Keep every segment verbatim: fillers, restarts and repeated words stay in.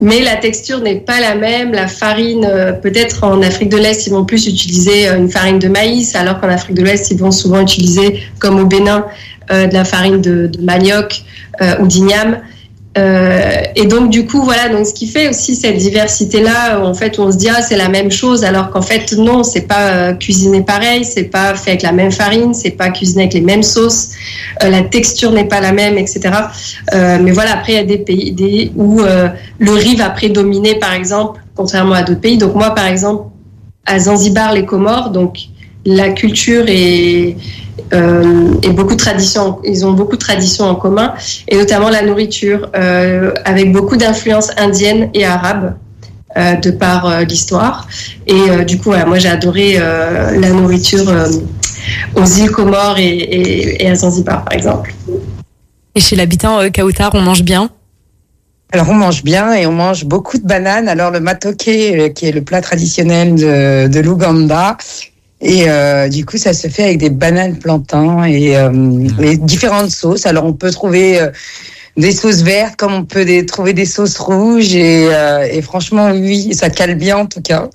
mais la texture n'est pas la même. La farine, euh, peut-être en Afrique de l'Est, ils vont plus utiliser une farine de maïs, alors qu'en Afrique de l'Ouest, ils vont souvent utiliser, comme au Bénin, euh, de la farine de, de manioc euh, ou d'igname. Euh, et donc du coup voilà, donc ce qui fait aussi cette diversité là, en fait on se dit ah c'est la même chose, alors qu'en fait non, c'est pas euh, cuisiné pareil, c'est pas fait avec la même farine, c'est pas cuisiné avec les mêmes sauces, euh, la texture n'est pas la même, etc. Euh, mais voilà, après il y a des pays des, où euh, le riz va prédominer par exemple, contrairement à d'autres pays. Donc moi par exemple à Zanzibar, les Comores, donc la culture est Euh, et beaucoup de traditions, ils ont beaucoup de traditions en commun, et notamment la nourriture, euh, avec beaucoup d'influences indiennes et arabes, euh, de par euh, l'histoire. Et euh, du coup, voilà, moi j'ai adoré euh, la nourriture euh, aux îles Comores et, et, et à Zanzibar, par exemple. Et chez l'habitant euh, Kautar, on mange bien? Alors on mange bien et on mange beaucoup de bananes. Alors le matoké, euh, qui est le plat traditionnel de, de l'Ouganda. Et euh, du coup, ça se fait avec des bananes plantains et, euh, et différentes sauces. Alors, on peut trouver euh, des sauces vertes comme on peut des, trouver des sauces rouges. Et, euh, et franchement, oui, ça cale bien en tout cas.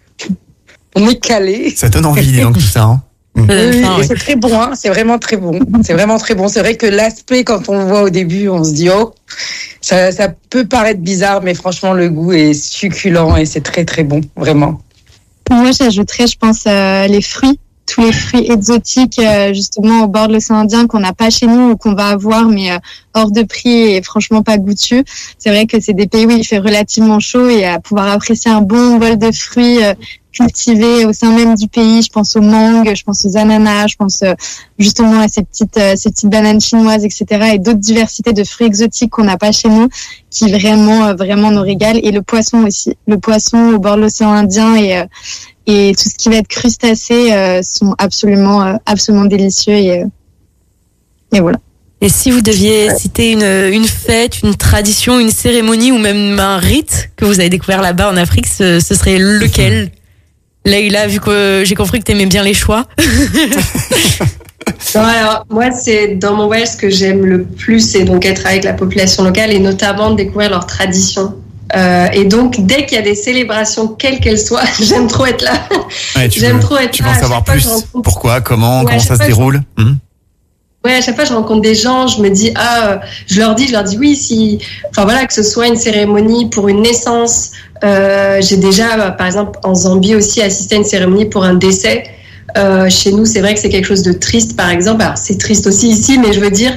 On est calé. Ça donne envie, donc, tout ça. Hein. Oui, oui, et c'est très bon, hein, c'est vraiment très bon. C'est vraiment très bon. C'est vrai que l'aspect, quand on voit au début, on se dit, oh, ça, ça peut paraître bizarre, mais franchement, le goût est succulent et c'est très, très bon, vraiment. Moi, j'ajouterais, je pense, euh, les fruits, tous les fruits exotiques, euh, justement, au bord de l'océan Indien qu'on n'a pas chez nous ou qu'on va avoir, mais euh, hors de prix et franchement pas goûteux. C'est vrai que c'est des pays où il fait relativement chaud, et à pouvoir apprécier un bon bol de fruits euh, cultivés au sein même du pays. Je pense aux mangues, je pense aux ananas, je pense euh, justement à ces petites, euh, ces petites bananes chinoises, et cetera. Et d'autres diversités de fruits exotiques qu'on n'a pas chez nous, qui vraiment, euh, vraiment nous régalent. Et le poisson aussi. Le poisson au bord de l'océan Indien et, euh, et tout ce qui va être crustacé euh, sont absolument, euh, absolument délicieux. Et, euh, et voilà. Et si vous deviez citer une, une fête, une tradition, une cérémonie ou même un rite que vous avez découvert là-bas en Afrique, ce, ce serait lequel? Leïla, vu que j'ai compris que t'aimais bien les choix. Non, alors, moi, c'est dans mon voyage, ce que j'aime le plus, c'est donc être avec la population locale et notamment découvrir leurs traditions. Euh, et donc, dès qu'il y a des célébrations, quelles qu'elles soient, j'aime trop être là. Ouais, tu j'aime veux, trop être tu là. veux en savoir plus. Pourquoi, comment, ouais, comment ça se déroule? je... mmh. Ouais, à chaque fois je rencontre des gens, je me dis ah, je leur dis, je leur dis oui, si, enfin voilà, que ce soit une cérémonie pour une naissance. Euh, j'ai déjà, par exemple, en Zambie aussi assisté à une cérémonie pour un décès. Euh, chez nous, c'est vrai que c'est quelque chose de triste, par exemple. Alors, c'est triste aussi ici, mais je veux dire,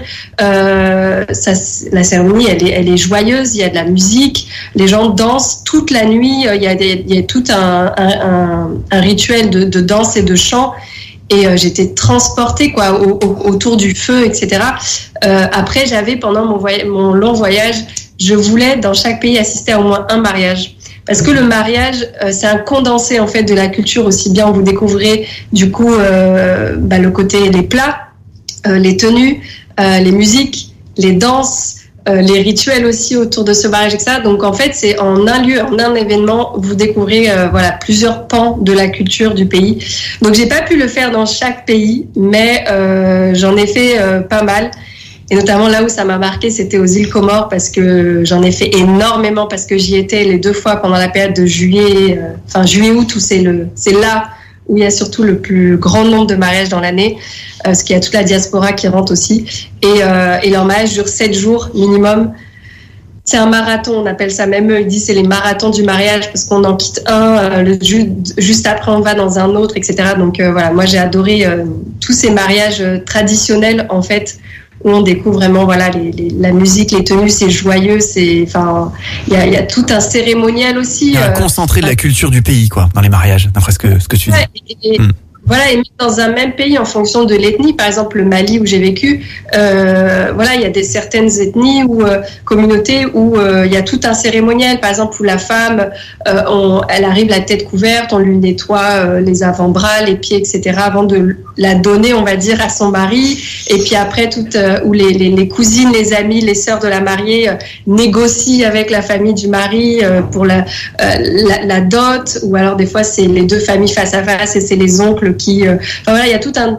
euh, ça, la cérémonie, elle est, elle est joyeuse. Il y a de la musique, les gens dansent toute la nuit. Il y a, des, il y a tout un, un, un, un rituel de, de danse et de chant. Et euh, j'étais transportée quoi au, au, autour du feu, et cetera. Euh, après, j'avais pendant mon, voyage, mon long voyage, je voulais dans chaque pays assister à au moins un mariage. Parce que le mariage, euh, c'est un condensé en fait de la culture aussi bien. Vous découvrez du coup euh, bah, le côté les plats, euh, les tenues, euh, les musiques, les danses, euh, les rituels aussi autour de ce mariage, et cetera. Donc en fait, c'est en un lieu, en un événement, vous découvrez euh, voilà plusieurs pans de la culture du pays. Donc j'ai pas pu le faire dans chaque pays, mais euh, j'en ai fait euh, pas mal. Et notamment là où ça m'a marqué, c'était aux îles Comores parce que j'en ai fait énormément parce que j'y étais les deux fois pendant la période de juillet, euh, enfin juillet-août où c'est le, c'est là où il y a surtout le plus grand nombre de mariages dans l'année, euh, parce qu'il y a toute la diaspora qui rentre aussi. Et, euh, et leur mariage dure sept jours minimum. C'est un marathon, on appelle ça, même eux, ils disent c'est les marathons du mariage parce qu'on en quitte un, euh, le, juste après on va dans un autre, et cetera. Donc euh, voilà, moi j'ai adoré euh, tous ces mariages traditionnels en fait, où on découvre vraiment voilà les, les, la musique, les tenues, c'est joyeux, c'est enfin il y a, y a tout un cérémonial aussi. Il y a un euh, concentré de la culture du pays quoi dans les mariages, d'après ce que ce que tu dis. Ouais, et, et, mmh. Voilà, et dans un même pays en fonction de l'ethnie, par exemple le Mali où j'ai vécu, euh, voilà, il y a des certaines ethnies ou euh, communautés où euh, il y a tout un cérémonial, par exemple où la femme, euh, on, elle arrive la tête couverte, on lui nettoie euh, les avant-bras, les pieds, et cetera avant de la donner, on va dire, à son mari. Et puis après, tout, euh, où les, les, les cousines, les amis, les sœurs de la mariée euh, négocient avec la famille du mari euh, pour la, euh, la, la dot, ou alors des fois c'est les deux familles face à face et c'est les oncles qui, euh, enfin voilà, il y a tout un,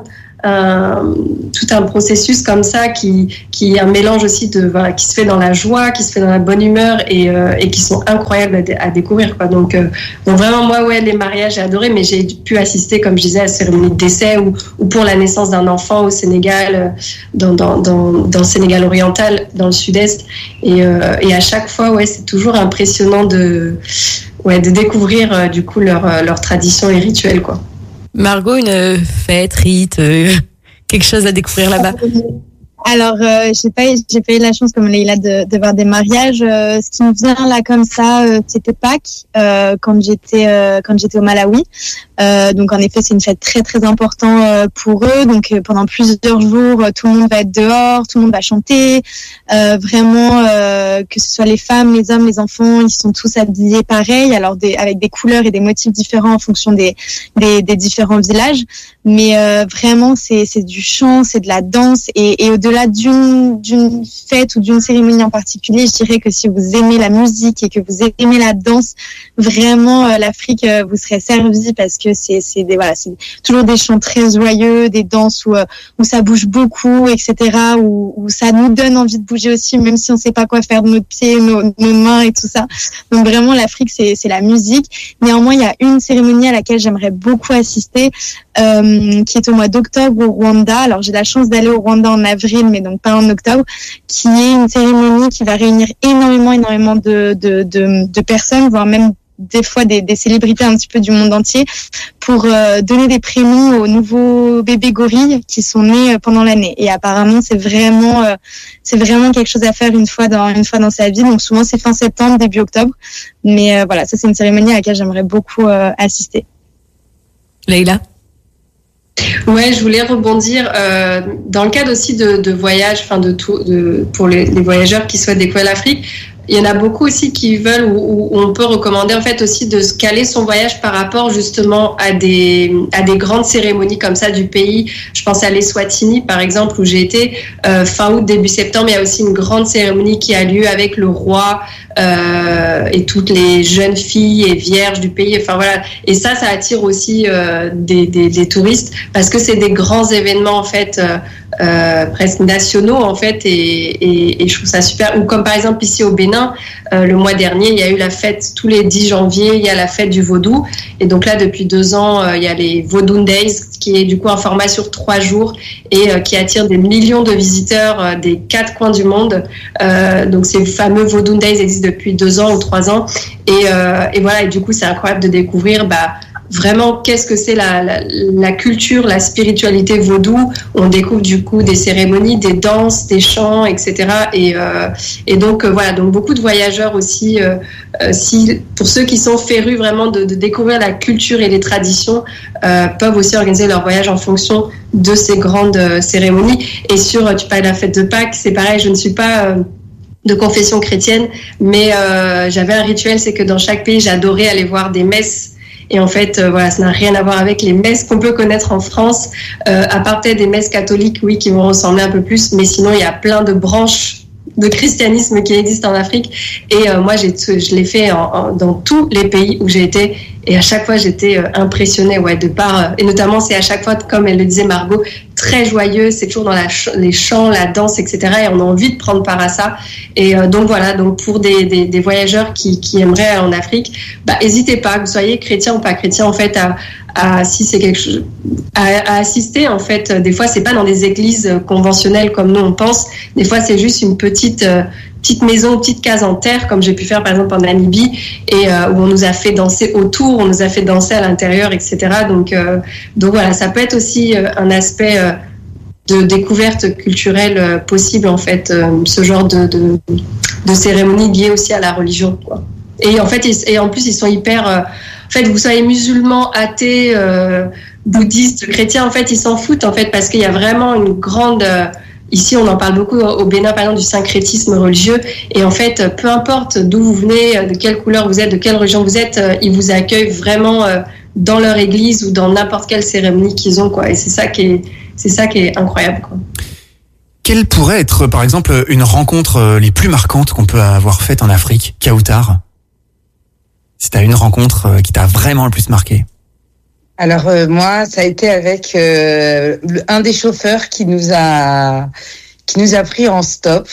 un, tout un processus comme ça qui, qui est un mélange aussi de, voilà, qui se fait dans la joie, qui se fait dans la bonne humeur et, euh, et qui sont incroyables à, dé, à découvrir, quoi. Donc, euh, donc vraiment, moi, ouais, les mariages, j'ai adoré, mais j'ai pu assister, comme je disais, à la cérémonie de décès ou, ou pour la naissance d'un enfant au Sénégal, dans, dans, dans, dans le Sénégal oriental, dans le sud-est. Et, euh, et à chaque fois, ouais, c'est toujours impressionnant de, ouais, de découvrir, euh, du coup, leur, euh, leur tradition et rituels, quoi. Margot, une fête, rite, euh, quelque chose à découvrir là-bas? Alors, euh, j'ai pas, j'ai pas eu la chance, comme Leïla, de, de voir des mariages. Euh, ce qui me vient là comme ça, euh, c'était Pâques, euh, quand j'étais, euh, quand j'étais au Malawi. Euh, donc, en effet, c'est une fête très, très importante euh, pour eux. Donc, euh, pendant plusieurs jours, euh, tout le monde va être dehors, tout le monde va chanter. Euh, vraiment, euh, que ce soit les femmes, les hommes, les enfants, ils sont tous habillés pareil, alors des, avec des couleurs et des motifs différents en fonction des, des, des différents villages. Mais euh, vraiment, c'est, c'est du chant, c'est de la danse, et, et au-delà d'une, d'une fête ou d'une cérémonie en particulier, je dirais que si vous aimez la musique et que vous aimez la danse, vraiment euh, l'Afrique euh, vous serez servi, parce que c'est, c'est des, voilà, c'est toujours des chants très joyeux, des danses où, euh, où ça bouge beaucoup, et cetera, où, où ça nous donne envie de bouger aussi, même si on sait pas quoi faire de notre pied, nos, nos mains et tout ça. Donc vraiment, l'Afrique, c'est, c'est la musique. Néanmoins, il y a une cérémonie à laquelle j'aimerais beaucoup assister, euh, qui est au mois d'octobre au Rwanda. Alors, j'ai la chance d'aller au Rwanda en avril, mais donc pas en octobre, qui est une cérémonie qui va réunir énormément, énormément de, de, de, de personnes, voire même des fois des, des célébrités un petit peu du monde entier, pour euh, donner des prénoms aux nouveaux bébés gorilles qui sont nés euh, pendant l'année. Et apparemment, c'est vraiment, euh, c'est vraiment quelque chose à faire une fois dans une fois dans sa vie. Donc souvent, c'est fin septembre, début octobre. Mais euh, voilà, ça c'est une cérémonie à laquelle j'aimerais beaucoup euh, assister. Leïla? Ouais, je voulais rebondir euh, dans le cadre aussi de, de voyages, enfin de tout, de pour les, les voyageurs qui souhaitent découvrir l'Afrique. Il y en a beaucoup aussi qui veulent, ou, ou on peut recommander en fait aussi de se caler son voyage par rapport justement à des à des grandes cérémonies comme ça du pays. Je pense à l'Eswatini par exemple, où j'ai été euh, fin août début septembre. Il y a aussi une grande cérémonie qui a lieu avec le roi euh, et toutes les jeunes filles et vierges du pays. Enfin voilà, et ça, ça attire aussi euh, des, des des touristes parce que c'est des grands événements en fait. Euh, Euh, presque nationaux en fait, et, et, et je trouve ça super. Ou comme par exemple ici au Bénin, euh, le mois dernier il y a eu la fête tous les dix janvier, il y a la fête du vaudou, et donc là depuis deux ans euh, il y a les Vaudou Days qui est du coup un format sur trois jours et euh, qui attire des millions de visiteurs euh, des quatre coins du monde. Euh, donc ces fameux Vaudou Days existent depuis deux ans ou trois ans, et, euh, et voilà, et du coup c'est incroyable de découvrir bah vraiment qu'est-ce que c'est la, la, la culture, la spiritualité vaudou. On découvre du coup des cérémonies, des danses, des chants, et cetera. Et, euh, et donc euh, voilà, donc beaucoup de voyageurs aussi, euh, euh, si, pour ceux qui sont férus vraiment de, de découvrir la culture et les traditions, euh, peuvent aussi organiser leur voyage en fonction de ces grandes euh, cérémonies. Et sur, tu parlais de la fête de Pâques, c'est pareil, je ne suis pas... Euh, de confession chrétienne, mais euh, j'avais un rituel, c'est que dans chaque pays, j'adorais aller voir des messes. Et en fait, euh, voilà, ça n'a rien à voir avec les messes qu'on peut connaître en France, euh, à part peut-être des messes catholiques, oui, qui vont ressembler un peu plus, mais sinon, il y a plein de branches de christianisme qui existent en Afrique. Et euh, moi, j'ai, je l'ai fait en, en, dans tous les pays où j'ai été. Et à chaque fois, j'étais euh, impressionnée, ouais, de par... Euh, et notamment, c'est à chaque fois, comme elle le disait Margot, très joyeux. C'est toujours dans la ch- les chants, la danse, et cetera. Et on a envie de prendre part à ça. Et euh, donc voilà, donc pour des, des, des voyageurs qui, qui aimeraient aller en Afrique, bah, n'hésitez pas, que vous soyez chrétien ou pas chrétien, en fait, à, à si c'est quelque chose, à, à assister. En fait, des fois, c'est pas dans des églises conventionnelles comme nous on pense. Des fois, c'est juste une petite euh, petite maison, petite case en terre, comme j'ai pu faire par exemple en Namibie, et euh, où on nous a fait danser autour, on nous a fait danser à l'intérieur, et cetera. Donc, euh, donc voilà, ça peut être aussi euh, un aspect euh, de découverte culturelle euh, possible en fait, euh, ce genre de, de, de cérémonie liée aussi à la religion, quoi. Et en fait, ils, et en plus, ils sont hyper. Euh, en fait, vous soyez musulman, athée, euh, bouddhiste, chrétien, en fait, ils s'en foutent en fait parce qu'il y a vraiment une grande. Euh, Ici, on en parle beaucoup au Bénin, par exemple, du syncrétisme religieux. Et en fait, peu importe d'où vous venez, de quelle couleur vous êtes, de quelle religion vous êtes, ils vous accueillent vraiment dans leur église ou dans n'importe quelle cérémonie qu'ils ont, quoi. Et c'est ça qui est, c'est ça qui est incroyable, quoi. Quelle pourrait être, par exemple, une rencontre les plus marquantes qu'on peut avoir faite en Afrique, Kautar? Si t'as une rencontre qui t'a vraiment le plus marqué. Alors euh, moi, ça a été avec euh, un des chauffeurs qui nous a qui nous a pris en stop.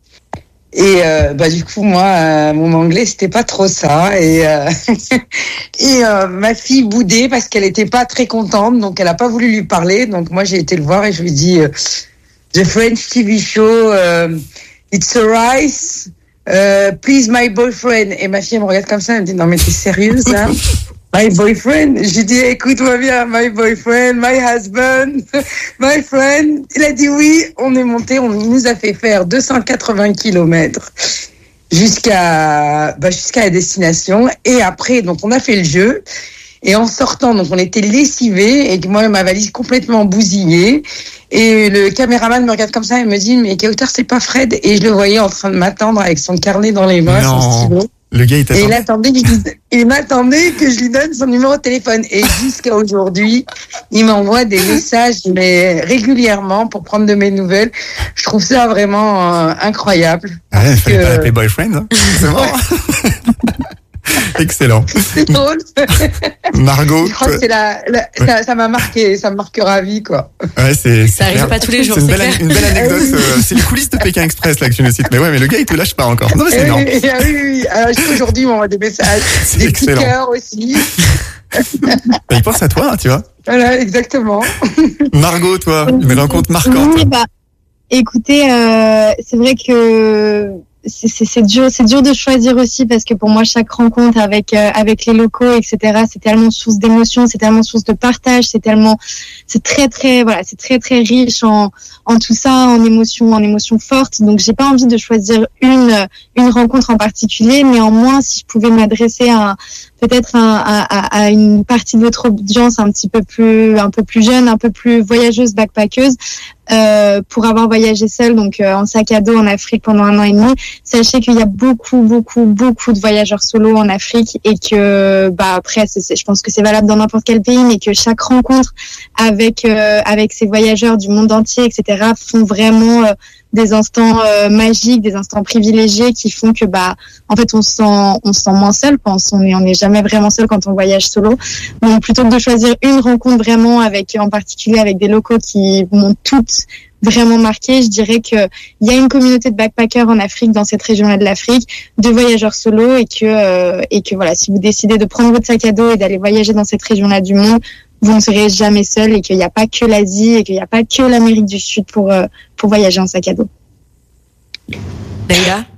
Et euh, bah du coup moi euh, mon anglais c'était pas trop ça et euh, et euh, ma fille boudait parce qu'elle était pas très contente, donc elle a pas voulu lui parler. Donc moi j'ai été le voir et je lui dis euh, the French T V show euh, it's a rice uh, please my boyfriend. Et ma fille elle me regarde comme ça, elle me dit non mais t'es sérieuse là? My boyfriend. J'ai dit écoute-moi bien, my boyfriend, my husband, my friend. Il a dit oui. On est monté, on nous a fait faire deux cent quatre-vingts kilomètres jusqu'à bah, jusqu'à la destination. Et après, donc on a fait le jeu. Et en sortant, donc on était lessivés et moi ma valise complètement bousillée. Et le caméraman me regarde comme ça et me dit mais quelle hauteur, c'est pas Fred? Et je le voyais en train de m'attendre avec son carnet dans les mains, Non. son stylo. Le gars, il Et il attendait, il m'attendait que je lui donne son numéro de téléphone. Et jusqu'à aujourd'hui, il m'envoie des messages, mais régulièrement pour prendre de mes nouvelles. Je trouve ça vraiment euh, incroyable. Ah ouais, il fallait que... pas l'appeler boyfriend. Hein. C'est marrant. Excellent. C'est drôle. Margot. Je crois toi... que c'est la, la ouais. ça, ça m'a marqué, ça me marquera à vie, quoi. Ouais, c'est, ça arrive pas tous les jours. C'est une, c'est belle, clair. une belle anecdote. euh, c'est les coulisses de Pékin Express là que tu nous cites. Mais ouais, mais le gars il te lâche pas encore. Non mais c'est énorme. Et, et, ah oui, oui. Alors aujourd'hui, on m'envoie des messages, C'est des excellent. petits cœurs aussi. Bah, il pense à toi, hein, tu vois. Voilà, exactement. Margot, toi, une rencontre marquante. Oui, bah, écoutez, euh, c'est vrai que c'est, c'est, c'est dur, c'est dur de choisir aussi parce que pour moi chaque rencontre avec euh, avec les locaux, et cetera, c'est tellement source d'émotion, c'est tellement source de partage, c'est tellement, c'est très très voilà, c'est très très riche en en tout ça, en émotions, en émotions fortes. Donc j'ai pas envie de choisir une une rencontre en particulier. Néanmoins, si je pouvais m'adresser à peut-être à, à, à une partie de votre audience un petit peu plus un peu plus jeune, un peu plus voyageuse, backpackeuse. Euh, pour avoir voyagé seule, donc euh, en sac à dos en Afrique pendant un an et demi, sachez qu'il y a beaucoup, beaucoup, beaucoup de voyageurs solo en Afrique et que, bah après, c'est, c'est, je pense que c'est valable dans n'importe quel pays, mais que chaque rencontre avec euh, avec ces voyageurs du monde entier, et cetera, font vraiment euh, des instants euh, magiques, des instants privilégiés qui font que bah en fait on se sent on se sent moins seul, quand on est on n'est jamais vraiment seul quand on voyage solo. Donc plutôt que de choisir une rencontre vraiment avec en particulier avec des locaux qui m'ont toutes vraiment marqué, je dirais que il y a une communauté de backpackers en Afrique, dans cette région-là de l'Afrique, de voyageurs solo, et que euh, et que voilà, si vous décidez de prendre votre sac à dos et d'aller voyager dans cette région-là du monde, vous ne serez jamais seul, et qu'il n'y a pas que l'Asie et qu'il n'y a pas que l'Amérique du Sud pour euh, pour voyager en sac à dos. Leïla?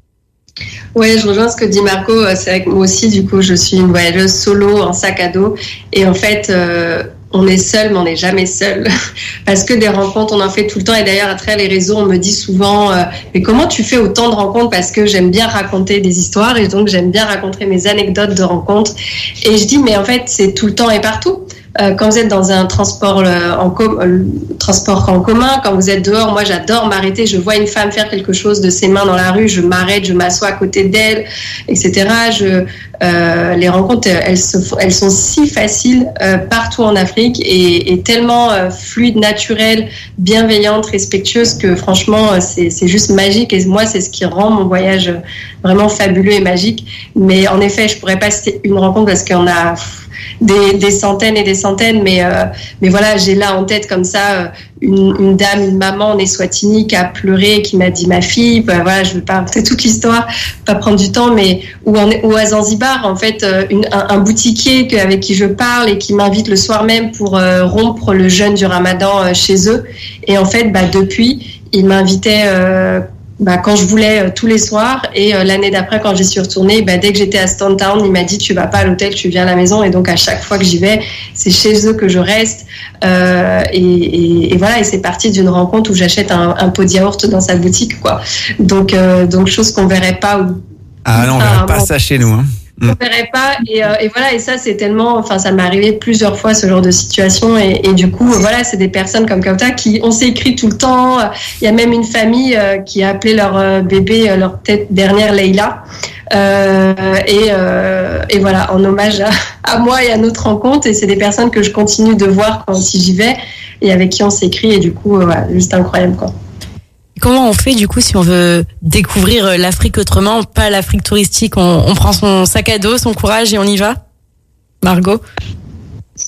Ouais, je rejoins ce que dit Marco. C'est vrai que moi aussi, du coup, je suis une voyageuse solo en sac à dos. Et en fait, euh, on est seul, mais on n'est jamais seul. Parce que des rencontres, on en fait tout le temps. Et d'ailleurs, à travers les réseaux, on me dit souvent, euh, mais comment tu fais autant de rencontres? Parce que j'aime bien raconter des histoires et donc j'aime bien raconter mes anecdotes de rencontres. Et je dis, mais en fait, c'est tout le temps et partout. Euh, quand vous êtes dans un transport en, com- euh, transport en commun, quand vous êtes dehors, moi j'adore m'arrêter, je vois une femme faire quelque chose de ses mains dans la rue, je m'arrête, je m'assois à côté d'elle, et cetera. Je, euh, les rencontres, elles, se, elles sont si faciles euh, partout en Afrique et, et tellement euh, fluides, naturelles, bienveillantes, respectueuses que franchement c'est, c'est juste magique. Et moi c'est ce qui rend mon voyage vraiment fabuleux et magique. Mais en effet, je pourrais pas citer une rencontre parce qu'on a Des, des centaines et des centaines, mais euh, mais voilà, j'ai là en tête comme ça une, une dame, une maman en Eswatini qui a pleuré et qui m'a dit ma fille, bah, voilà, je veux pas raconter toute l'histoire, pas prendre du temps, mais ou, en, ou à Zanzibar en fait, une, un, un boutiquier que, avec qui je parle et qui m'invite le soir même pour euh, rompre le jeûne du Ramadan euh, chez eux, et en fait bah depuis il m'invitait euh, Bah, quand je voulais euh, tous les soirs, et euh, l'année d'après quand j'y suis retournée, bah, dès que j'étais à Stone Town, il m'a dit tu vas pas à l'hôtel, tu viens à la maison. Et donc à chaque fois que j'y vais, c'est chez eux que je reste, euh, et, et, et voilà, et c'est parti d'une rencontre où j'achète un, un pot de yaourt dans sa boutique, quoi. Donc euh, donc chose qu'on verrait pas. Ou, ah non, on verrait pas ça chez nous, hein. On verrait pas, et, euh, et voilà, et ça c'est tellement, enfin ça m'est arrivé plusieurs fois ce genre de situation, et, et du coup voilà, c'est des personnes comme Kauta qui, on s'est écrit tout le temps. Il y a même une famille euh, qui a appelé leur euh, bébé, euh, leur tête dernière Leïla, euh, et, euh, et voilà, en hommage à, à moi et à notre rencontre. Et c'est des personnes que je continue de voir quand si j'y vais et avec qui on s'écrit, et du coup euh, voilà, juste incroyable, quoi. Comment on fait du coup si on veut découvrir l'Afrique autrement, pas l'Afrique touristique? On, on prend son sac à dos, son courage et on y va? Margot?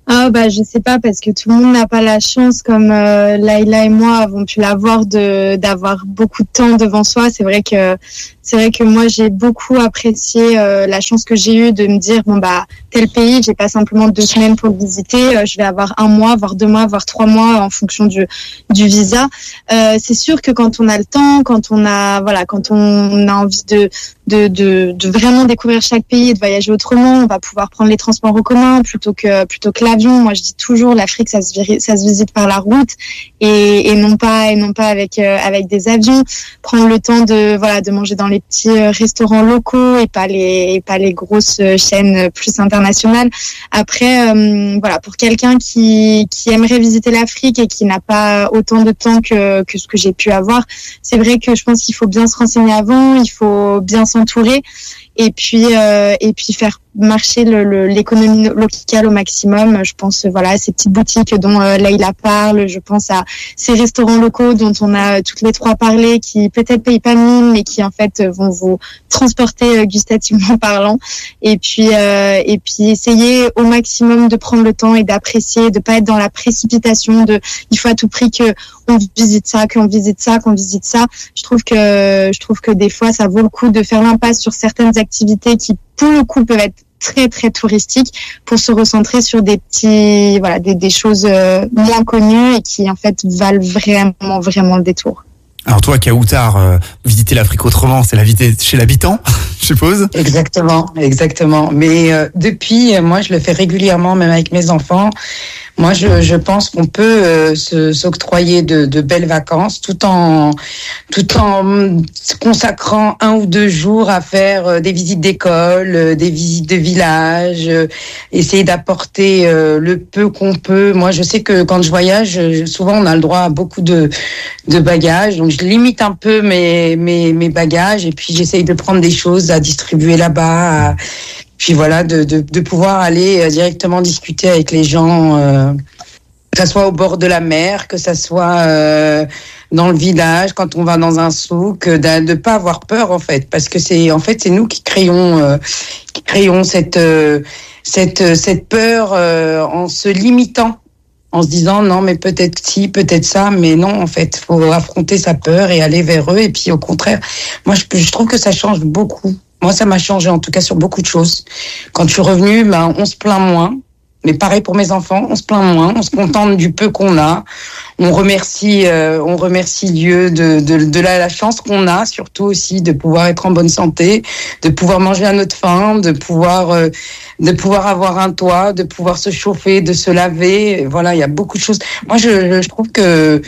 Ah bah je sais pas parce que tout le monde n'a pas la chance comme euh, Laïla et moi avons pu l'avoir de d'avoir beaucoup de temps devant soi. C'est vrai que c'est vrai que moi j'ai beaucoup apprécié euh, la chance que j'ai eue de me dire bon bah tel pays j'ai pas simplement deux semaines pour le visiter, euh, je vais avoir un mois, voire deux mois, voire trois mois en fonction du du visa. Euh, c'est sûr que quand on a le temps, quand on a voilà quand on a envie de de de de vraiment découvrir chaque pays et de voyager autrement, on va pouvoir prendre les transports en commun plutôt que plutôt que l'avion. Moi, je dis toujours, l'Afrique, ça se, viri- ça se visite par la route et, et non pas et non pas avec euh, avec des avions. Prendre le temps de voilà de manger dans les petits euh, restaurants locaux et pas les et pas les grosses chaînes plus internationales. Après, euh, voilà, pour quelqu'un qui qui aimerait visiter l'Afrique et qui n'a pas autant de temps que que ce que j'ai pu avoir, c'est vrai que je pense qu'il faut bien se renseigner avant, il faut bien s'entourer. Et puis euh, et puis faire marcher le, le, l'économie locale au maximum. Je pense voilà à ces petites boutiques dont euh, Laïla parle. Je pense à ces restaurants locaux dont on a toutes les trois parlé, qui peut-être payent pas mine, mais qui en fait vont vous transporter euh, gustativement parlant. Et puis euh, et puis essayer au maximum de prendre le temps et d'apprécier, de pas être dans la précipitation. De il faut à tout prix que on visite ça, qu'on visite ça, qu'on visite ça. Je trouve que je trouve que des fois ça vaut le coup de faire l'impasse sur certaines activités qui pour le coup peuvent être très très touristiques pour se recentrer sur des petits voilà des, des choses euh, moins connues et qui en fait valent vraiment vraiment le détour. Alors toi, Kautar, euh, visiter l'Afrique autrement, c'est la visiter chez l'habitant, je suppose. Exactement, exactement. Mais euh, depuis, moi, je le fais régulièrement, même avec mes enfants. Moi, je, je pense qu'on peut euh, se, s'octroyer de, de belles vacances, tout en tout en consacrant un ou deux jours à faire euh, des visites d'école, euh, des visites de village, euh, essayer d'apporter euh, le peu qu'on peut. Moi, je sais que quand je voyage, souvent on a le droit à beaucoup de de bagages, donc je limite un peu mes mes mes bagages et puis j'essaye de prendre des choses à distribuer là-bas. À, Puis voilà, de, de, de pouvoir aller directement discuter avec les gens, euh, que ça soit au bord de la mer, que ça soit euh, dans le village, quand on va dans un souk, de ne pas avoir peur en fait, parce que c'est en fait c'est nous qui créons, euh, qui créons cette euh, cette cette peur euh, en se limitant, en se disant non mais peut-être si, peut-être ça, mais non en fait, faut affronter sa peur et aller vers eux. Et puis au contraire, moi je, je trouve que ça change beaucoup. Moi, ça m'a changé, en tout cas, sur beaucoup de choses. Quand je suis revenue, ben, on se plaint moins. Mais pareil pour mes enfants, on se plaint moins. On se contente du peu qu'on a. On remercie, euh, on remercie Dieu de, de, de la, la chance qu'on a, surtout aussi de pouvoir être en bonne santé, de pouvoir manger à notre faim, de pouvoir, euh, de pouvoir avoir un toit, de pouvoir se chauffer, de se laver. Voilà, il y a beaucoup de choses. Moi, je, je trouve que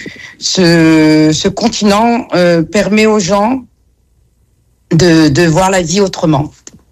ce, ce continent euh, permet aux gens De, de voir la vie autrement.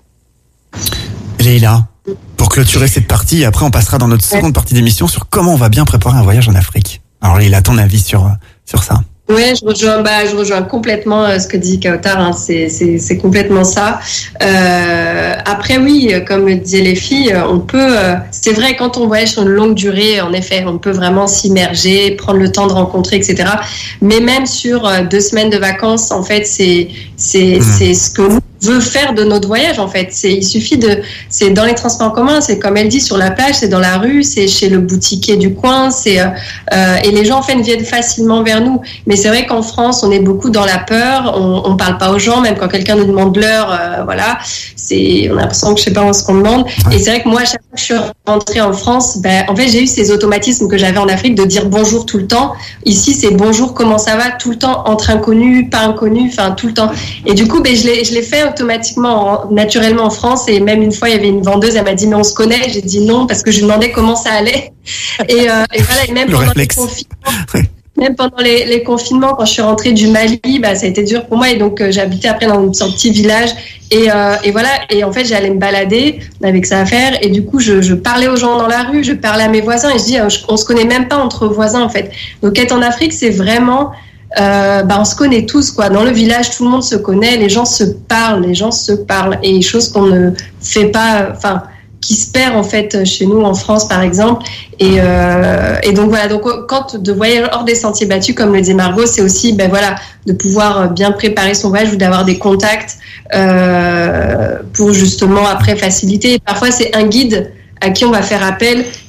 Leïla, pour clôturer cette partie, après on passera dans notre seconde partie d'émission sur comment on va bien préparer un voyage en Afrique. Alors Leïla, ton avis sur, sur ça? Ouais, je rejoins, bah, je rejoins complètement euh, ce que dit Kautar. Hein, c'est, c'est, c'est complètement ça. Euh, après, oui, comme le disaient les filles, on peut. Euh, c'est vrai, quand on voyage sur une longue durée, en effet, on peut vraiment s'immerger, prendre le temps de rencontrer, et cetera. Mais même sur euh, deux semaines de vacances, en fait, c'est, c'est, mmh. c'est ce que nous veut faire de notre voyage en fait. C'est, il suffit de, c'est dans les transports en commun, c'est comme elle dit sur la plage, c'est dans la rue, c'est chez le boutiquier du coin, c'est euh, et les gens en fait viennent facilement vers nous. Mais c'est vrai qu'en France, on est beaucoup dans la peur, on, on parle pas aux gens, même quand quelqu'un nous demande l'heure, euh, voilà, c'est, on a l'impression que je sais pas ce qu'on demande. Et c'est vrai que moi, à chaque fois que je suis rentrée en France, ben en fait j'ai eu ces automatismes que j'avais en Afrique de dire bonjour tout le temps. Ici, c'est bonjour, comment ça va tout le temps, entre inconnus, pas inconnus, enfin tout le temps. Et du coup, ben je l'ai, je l'ai fait automatiquement, naturellement en France. Et même une fois, il y avait une vendeuse, elle m'a dit mais on se connaît. J'ai dit non parce que je lui demandais comment ça allait. Et, euh, et voilà. Et même le pendant réflexe. les confinements, même pendant les, les confinements, quand je suis rentrée du Mali, bah ça a été dur pour moi. Et donc euh, j'habitais après dans un petit village. Et, euh, et voilà. Et en fait, j'allais me balader avec ça à faire. Et du coup, je, je parlais aux gens dans la rue, je parlais à mes voisins. Et je dis, je, on se connaît même pas entre voisins en fait. Donc être en Afrique, c'est vraiment Euh, bah on se connaît tous quoi. Dans le village, tout le monde se connaît, les gens se parlent, les gens se parlent, et chose qu'on ne fait pas, enfin, qui se perd en fait chez nous en France par exemple. Et, euh, et donc voilà. Donc quand de voyager hors des sentiers battus, comme le dit Margot, c'est aussi ben voilà de pouvoir bien préparer son voyage ou d'avoir des contacts euh, pour justement après faciliter. Et parfois c'est un guide à qui on va faire appel,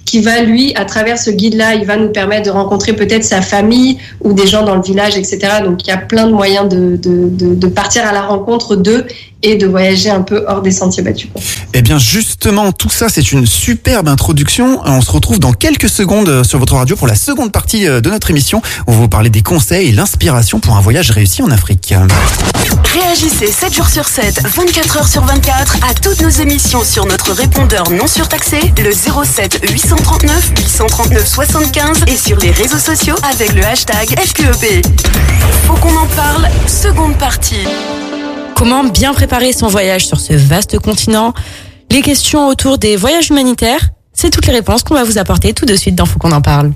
qui va, lui, à travers ce guide-là, il va nous permettre de rencontrer peut-être sa famille ou des gens dans le village, et cetera. Donc, il y a plein de moyens de, de, de, de partir à la rencontre d'eux et de voyager un peu hors des sentiers battus. Eh bien, justement, tout ça, c'est une superbe introduction. On se retrouve dans quelques secondes sur votre radio pour la seconde partie de notre émission où on va vous parler des conseils et l'inspiration pour un voyage réussi en Afrique. Réagissez sept jours sur sept, vingt-quatre heures sur vingt-quatre à toutes nos émissions sur notre répondeur non surtaxé, le zéro sept huit cent trente-neuf huit cent trente-neuf soixante-quinze et sur les réseaux sociaux avec le hashtag F Q E P. Faut qu'on en parle, seconde partie. Comment bien préparer son voyage sur ce vaste continent? Les questions autour des voyages humanitaires, c'est toutes les réponses qu'on va vous apporter tout de suite dans Faut qu'on en parle.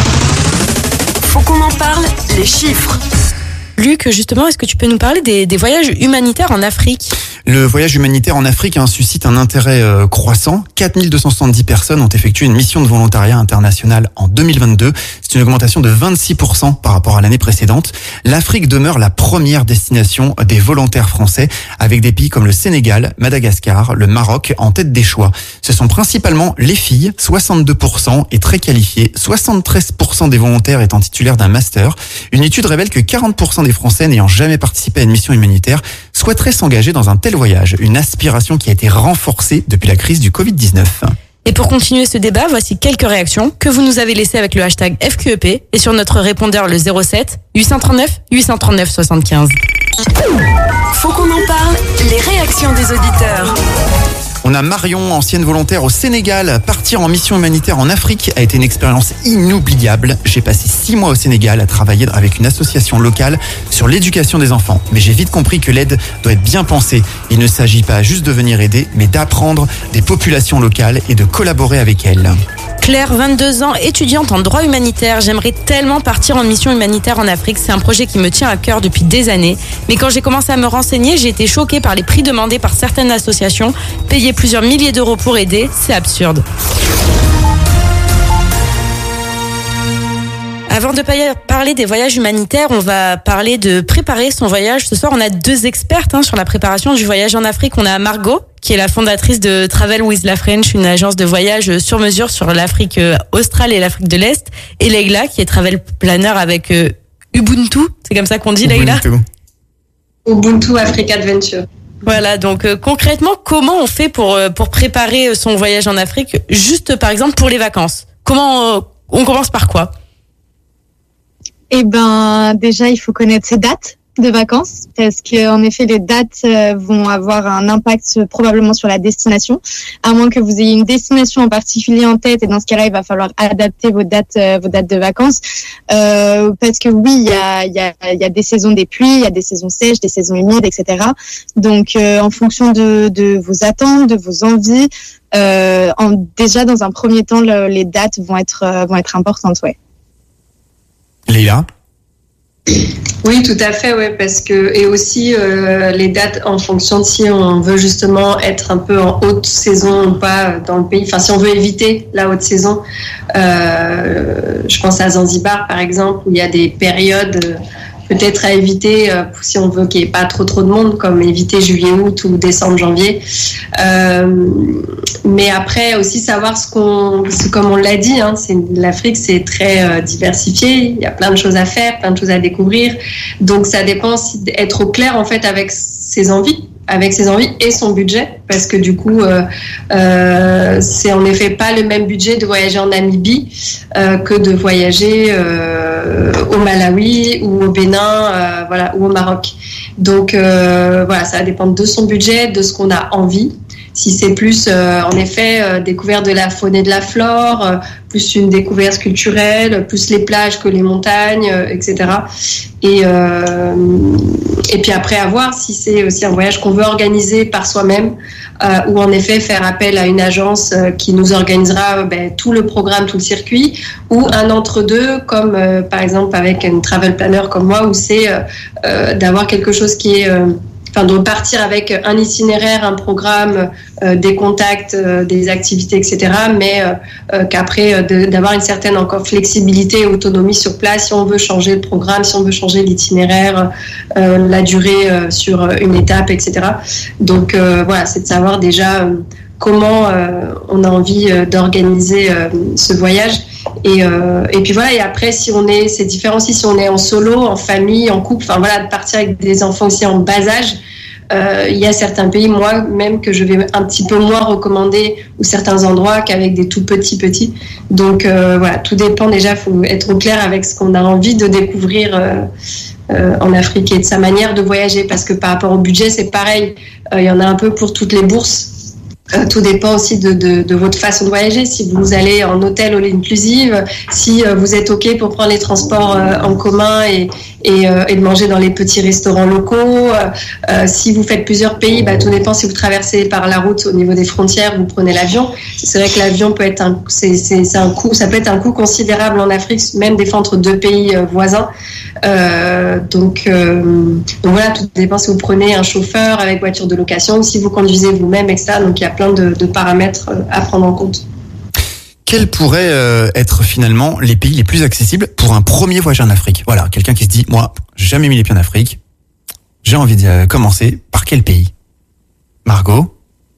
Faut qu'on en parle, les chiffres. Luc, justement, est-ce que tu peux nous parler des, des voyages humanitaires en Afrique? Le voyage humanitaire en Afrique hein, suscite un intérêt euh, croissant. quatre mille deux cent soixante-dix personnes ont effectué une mission de volontariat international en deux mille vingt-deux. C'est une augmentation de vingt-six pour cent par rapport à l'année précédente. L'Afrique demeure la première destination des volontaires français, avec des pays comme le Sénégal, Madagascar, le Maroc en tête des choix. Ce sont principalement les filles, soixante-deux pour cent, et très qualifiées, soixante-treize pour cent des volontaires étant titulaires d'un master. Une étude révèle que quarante pour cent des Français n'ayant jamais participé à une mission humanitaire souhaiteraient s'engager dans un tel voyage, une aspiration qui a été renforcée depuis la crise du covid dix-neuf. Et pour continuer ce débat, voici quelques réactions que vous nous avez laissées avec le hashtag F Q E P et sur notre répondeur le zéro sept huit cent trente-neuf huit cent trente-neuf soixante-quinze. Faut qu'on en parle, les réactions des auditeurs. On a Marion, ancienne volontaire au Sénégal. Partir en mission humanitaire en Afrique a été une expérience inoubliable. J'ai passé six mois au Sénégal à travailler avec une association locale sur l'éducation des enfants. Mais j'ai vite compris que l'aide doit être bien pensée. Il ne s'agit pas juste de venir aider, mais d'apprendre des populations locales et de collaborer avec elles. Claire, vingt-deux ans, étudiante en droit humanitaire. J'aimerais tellement partir en mission humanitaire en Afrique. C'est un projet qui me tient à cœur depuis des années. Mais quand j'ai commencé à me renseigner, j'ai été choquée par les prix demandés par certaines associations. Payer plusieurs milliers d'euros pour aider, c'est absurde. Avant de parler des voyages humanitaires, on va parler de préparer son voyage. Ce soir, on a deux expertes hein, sur la préparation du voyage en Afrique. On a Margot, qui est la fondatrice de Travel with La French, une agence de voyage sur mesure sur l'Afrique australe et l'Afrique de l'Est. Et Leïla, qui est travel planner avec euh, Ubuntu. C'est comme ça qu'on dit, Leïla ? Ubuntu Africa Adventure. Voilà, donc euh, concrètement, comment on fait pour, euh, pour préparer son voyage en Afrique, juste par exemple pour les vacances ? Comment euh, on commence par quoi ? Eh ben, déjà, il faut connaître ses dates de vacances parce que, en effet, les dates vont avoir un impact probablement sur la destination, à moins que vous ayez une destination en particulier en tête. Et dans ce cas-là, il va falloir adapter vos dates, vos dates de vacances, euh, parce que oui, il y a, il y a, il y a des saisons des pluies, il y a des saisons sèches, des saisons humides, et cetera. Donc, euh, en fonction de, de vos attentes, de vos envies, euh, en, déjà dans un premier temps, le, les dates vont être, euh, vont être importantes, ouais. Leïla ? Oui, tout à fait, ouais, parce que et aussi euh, les dates en fonction de si on veut justement être un peu en haute saison ou pas dans le pays. Enfin, si on veut éviter la haute saison, euh, je pense à Zanzibar par exemple où il y a des périodes euh, peut-être à éviter euh, si on veut qu'il n'y ait pas trop trop de monde, comme éviter juillet, août ou décembre, janvier. Euh, mais après aussi savoir ce qu'on, ce, comme on l'a dit, hein, c'est, l'Afrique c'est très euh, diversifié, il y a plein de choses à faire, plein de choses à découvrir. Donc ça dépend d'être au clair en fait avec ses envies. avec ses envies et son budget, parce que du coup, euh, euh, c'est en effet pas le même budget de voyager en Namibie euh, que de voyager euh, au Malawi ou au Bénin, euh, voilà, ou au Maroc. Donc euh, voilà, ça va dépendre de son budget, de ce qu'on a envie. Si c'est plus, euh, en effet, euh, découverte de la faune et de la flore, euh, plus une découverte culturelle, plus les plages que les montagnes, euh, et cetera. Et, euh, et puis après, à voir si c'est aussi un voyage qu'on veut organiser par soi-même, euh, ou en effet faire appel à une agence euh, qui nous organisera euh, ben, tout le programme, tout le circuit, ou un entre-deux, comme euh, par exemple avec une travel planner comme moi, où c'est euh, euh, d'avoir quelque chose qui est... Euh, Enfin, de partir avec un itinéraire, un programme, euh, des contacts, euh, des activités, et cetera. Mais euh, euh, qu'après, euh, de, d'avoir une certaine encore flexibilité et autonomie sur place, si on veut changer le programme, si on veut changer l'itinéraire, euh, la durée euh, sur une étape, et cetera. Donc euh, voilà, c'est de savoir déjà euh, comment euh, on a envie euh, d'organiser euh, ce voyage. Et, euh, et puis voilà, et après, si on est, c'est différent aussi si on est en solo, en famille, en couple, enfin voilà, de partir avec des enfants aussi en bas âge. Euh, il y a certains pays, moi même, que je vais un petit peu moins recommander, ou certains endroits qu'avec des tout petits petits. Donc euh, voilà, tout dépend déjà, il faut être au clair avec ce qu'on a envie de découvrir euh, euh, en Afrique et de sa manière de voyager, parce que par rapport au budget, c'est pareil, euh, il y en a un peu pour toutes les bourses. Euh, tout dépend aussi de, de, de votre façon de voyager. Si vous allez en hôtel all inclusive, si euh, vous êtes OK pour prendre les transports euh, en commun et, et, euh, et de manger dans les petits restaurants locaux. Euh, euh, si vous faites plusieurs pays, bah, tout dépend. Si vous traversez par la route au niveau des frontières, vous prenez l'avion. C'est vrai que l'avion peut être un, c'est, c'est, c'est un coût, ça peut être un coût considérable en Afrique, même des fois entre deux pays euh, voisins. Euh, donc, euh, donc voilà, tout dépend si vous prenez un chauffeur avec voiture de location ou si vous conduisez vous-même, et cetera. Donc il y a plein de, de paramètres à prendre en compte. Quels pourraient euh, être finalement les pays les plus accessibles pour un premier voyage en Afrique ? Voilà, quelqu'un qui se dit, moi, j'ai jamais mis les pieds en Afrique, j'ai envie de commencer. Par quel pays ? Margot ?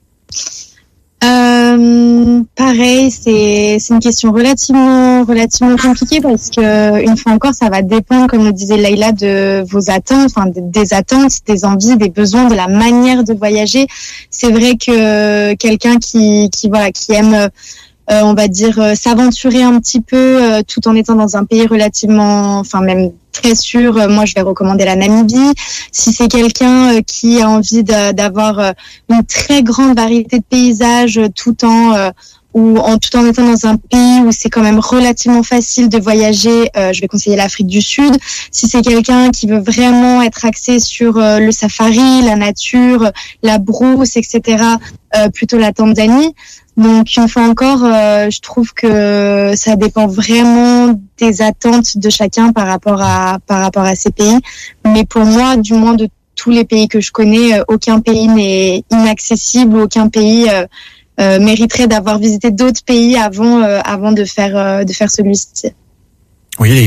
Euh, pareil, c'est c'est une question relativement relativement compliquée parce que une fois encore, ça va dépendre, comme le disait Leïla, de vos attentes, enfin des, des attentes, des envies, des besoins, de la manière de voyager. C'est vrai que quelqu'un qui qui voilà qui aime Euh, on va dire euh, s'aventurer un petit peu euh, tout en étant dans un pays relativement, enfin même très sûr. Euh, moi, je vais recommander la Namibie. Si c'est quelqu'un euh, qui a envie de, d'avoir euh, une très grande variété de paysages, euh, tout en euh, ou en tout en étant dans un pays où c'est quand même relativement facile de voyager, euh, je vais conseiller l'Afrique du Sud. Si c'est quelqu'un qui veut vraiment être axé sur euh, le safari, la nature, la brousse, et cetera, euh, plutôt la Tanzanie. Donc, une fois encore, euh, je trouve que ça dépend vraiment des attentes de chacun par rapport à par rapport à ces pays. Mais pour moi, du moins de tous les pays que je connais, euh, aucun pays n'est inaccessible, aucun pays euh, euh, mériterait d'avoir visité d'autres pays avant euh, avant de faire euh, de faire celui-ci. Oui, Leïla ?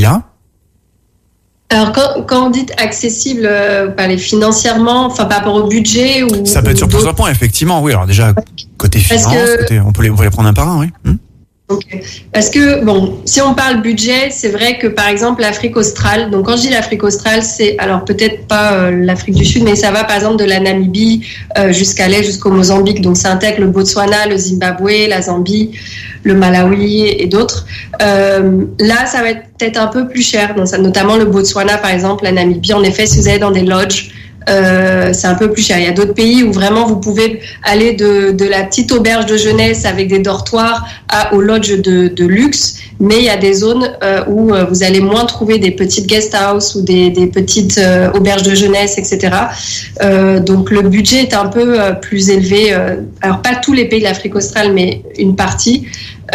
Alors, quand, quand on dit accessible, euh, les financièrement, enfin par rapport au budget ou ça peut être sur d'autres... plusieurs points, effectivement. Oui, alors déjà côté finance, que... côté, on peut les, on peut les prendre un par un, oui. Hum. Okay. Parce que, bon, si on parle budget, c'est vrai que, par exemple, l'Afrique australe, donc quand je dis l'Afrique australe, c'est, alors peut-être pas euh, l'Afrique du Sud, mais ça va, par exemple, de la Namibie euh, jusqu'à l'est, jusqu'au Mozambique. Donc, ça intègre le Botswana, le Zimbabwe, la Zambie, le Malawi et d'autres. Euh, là, ça va être peut-être un peu plus cher, donc ça, notamment le Botswana, par exemple, la Namibie. En effet, si vous allez dans des lodges, Euh, c'est un peu plus cher. Il y a d'autres pays où vraiment vous pouvez aller de, de la petite auberge de jeunesse avec des dortoirs à, au lodge de, de luxe, mais il y a des zones euh, où euh, vous allez moins trouver des petites guest house ou des, des petites euh, auberges de jeunesse, et cetera. Euh, donc le budget est un peu euh, plus élevé. Euh, alors pas tous les pays de l'Afrique australe, mais une partie.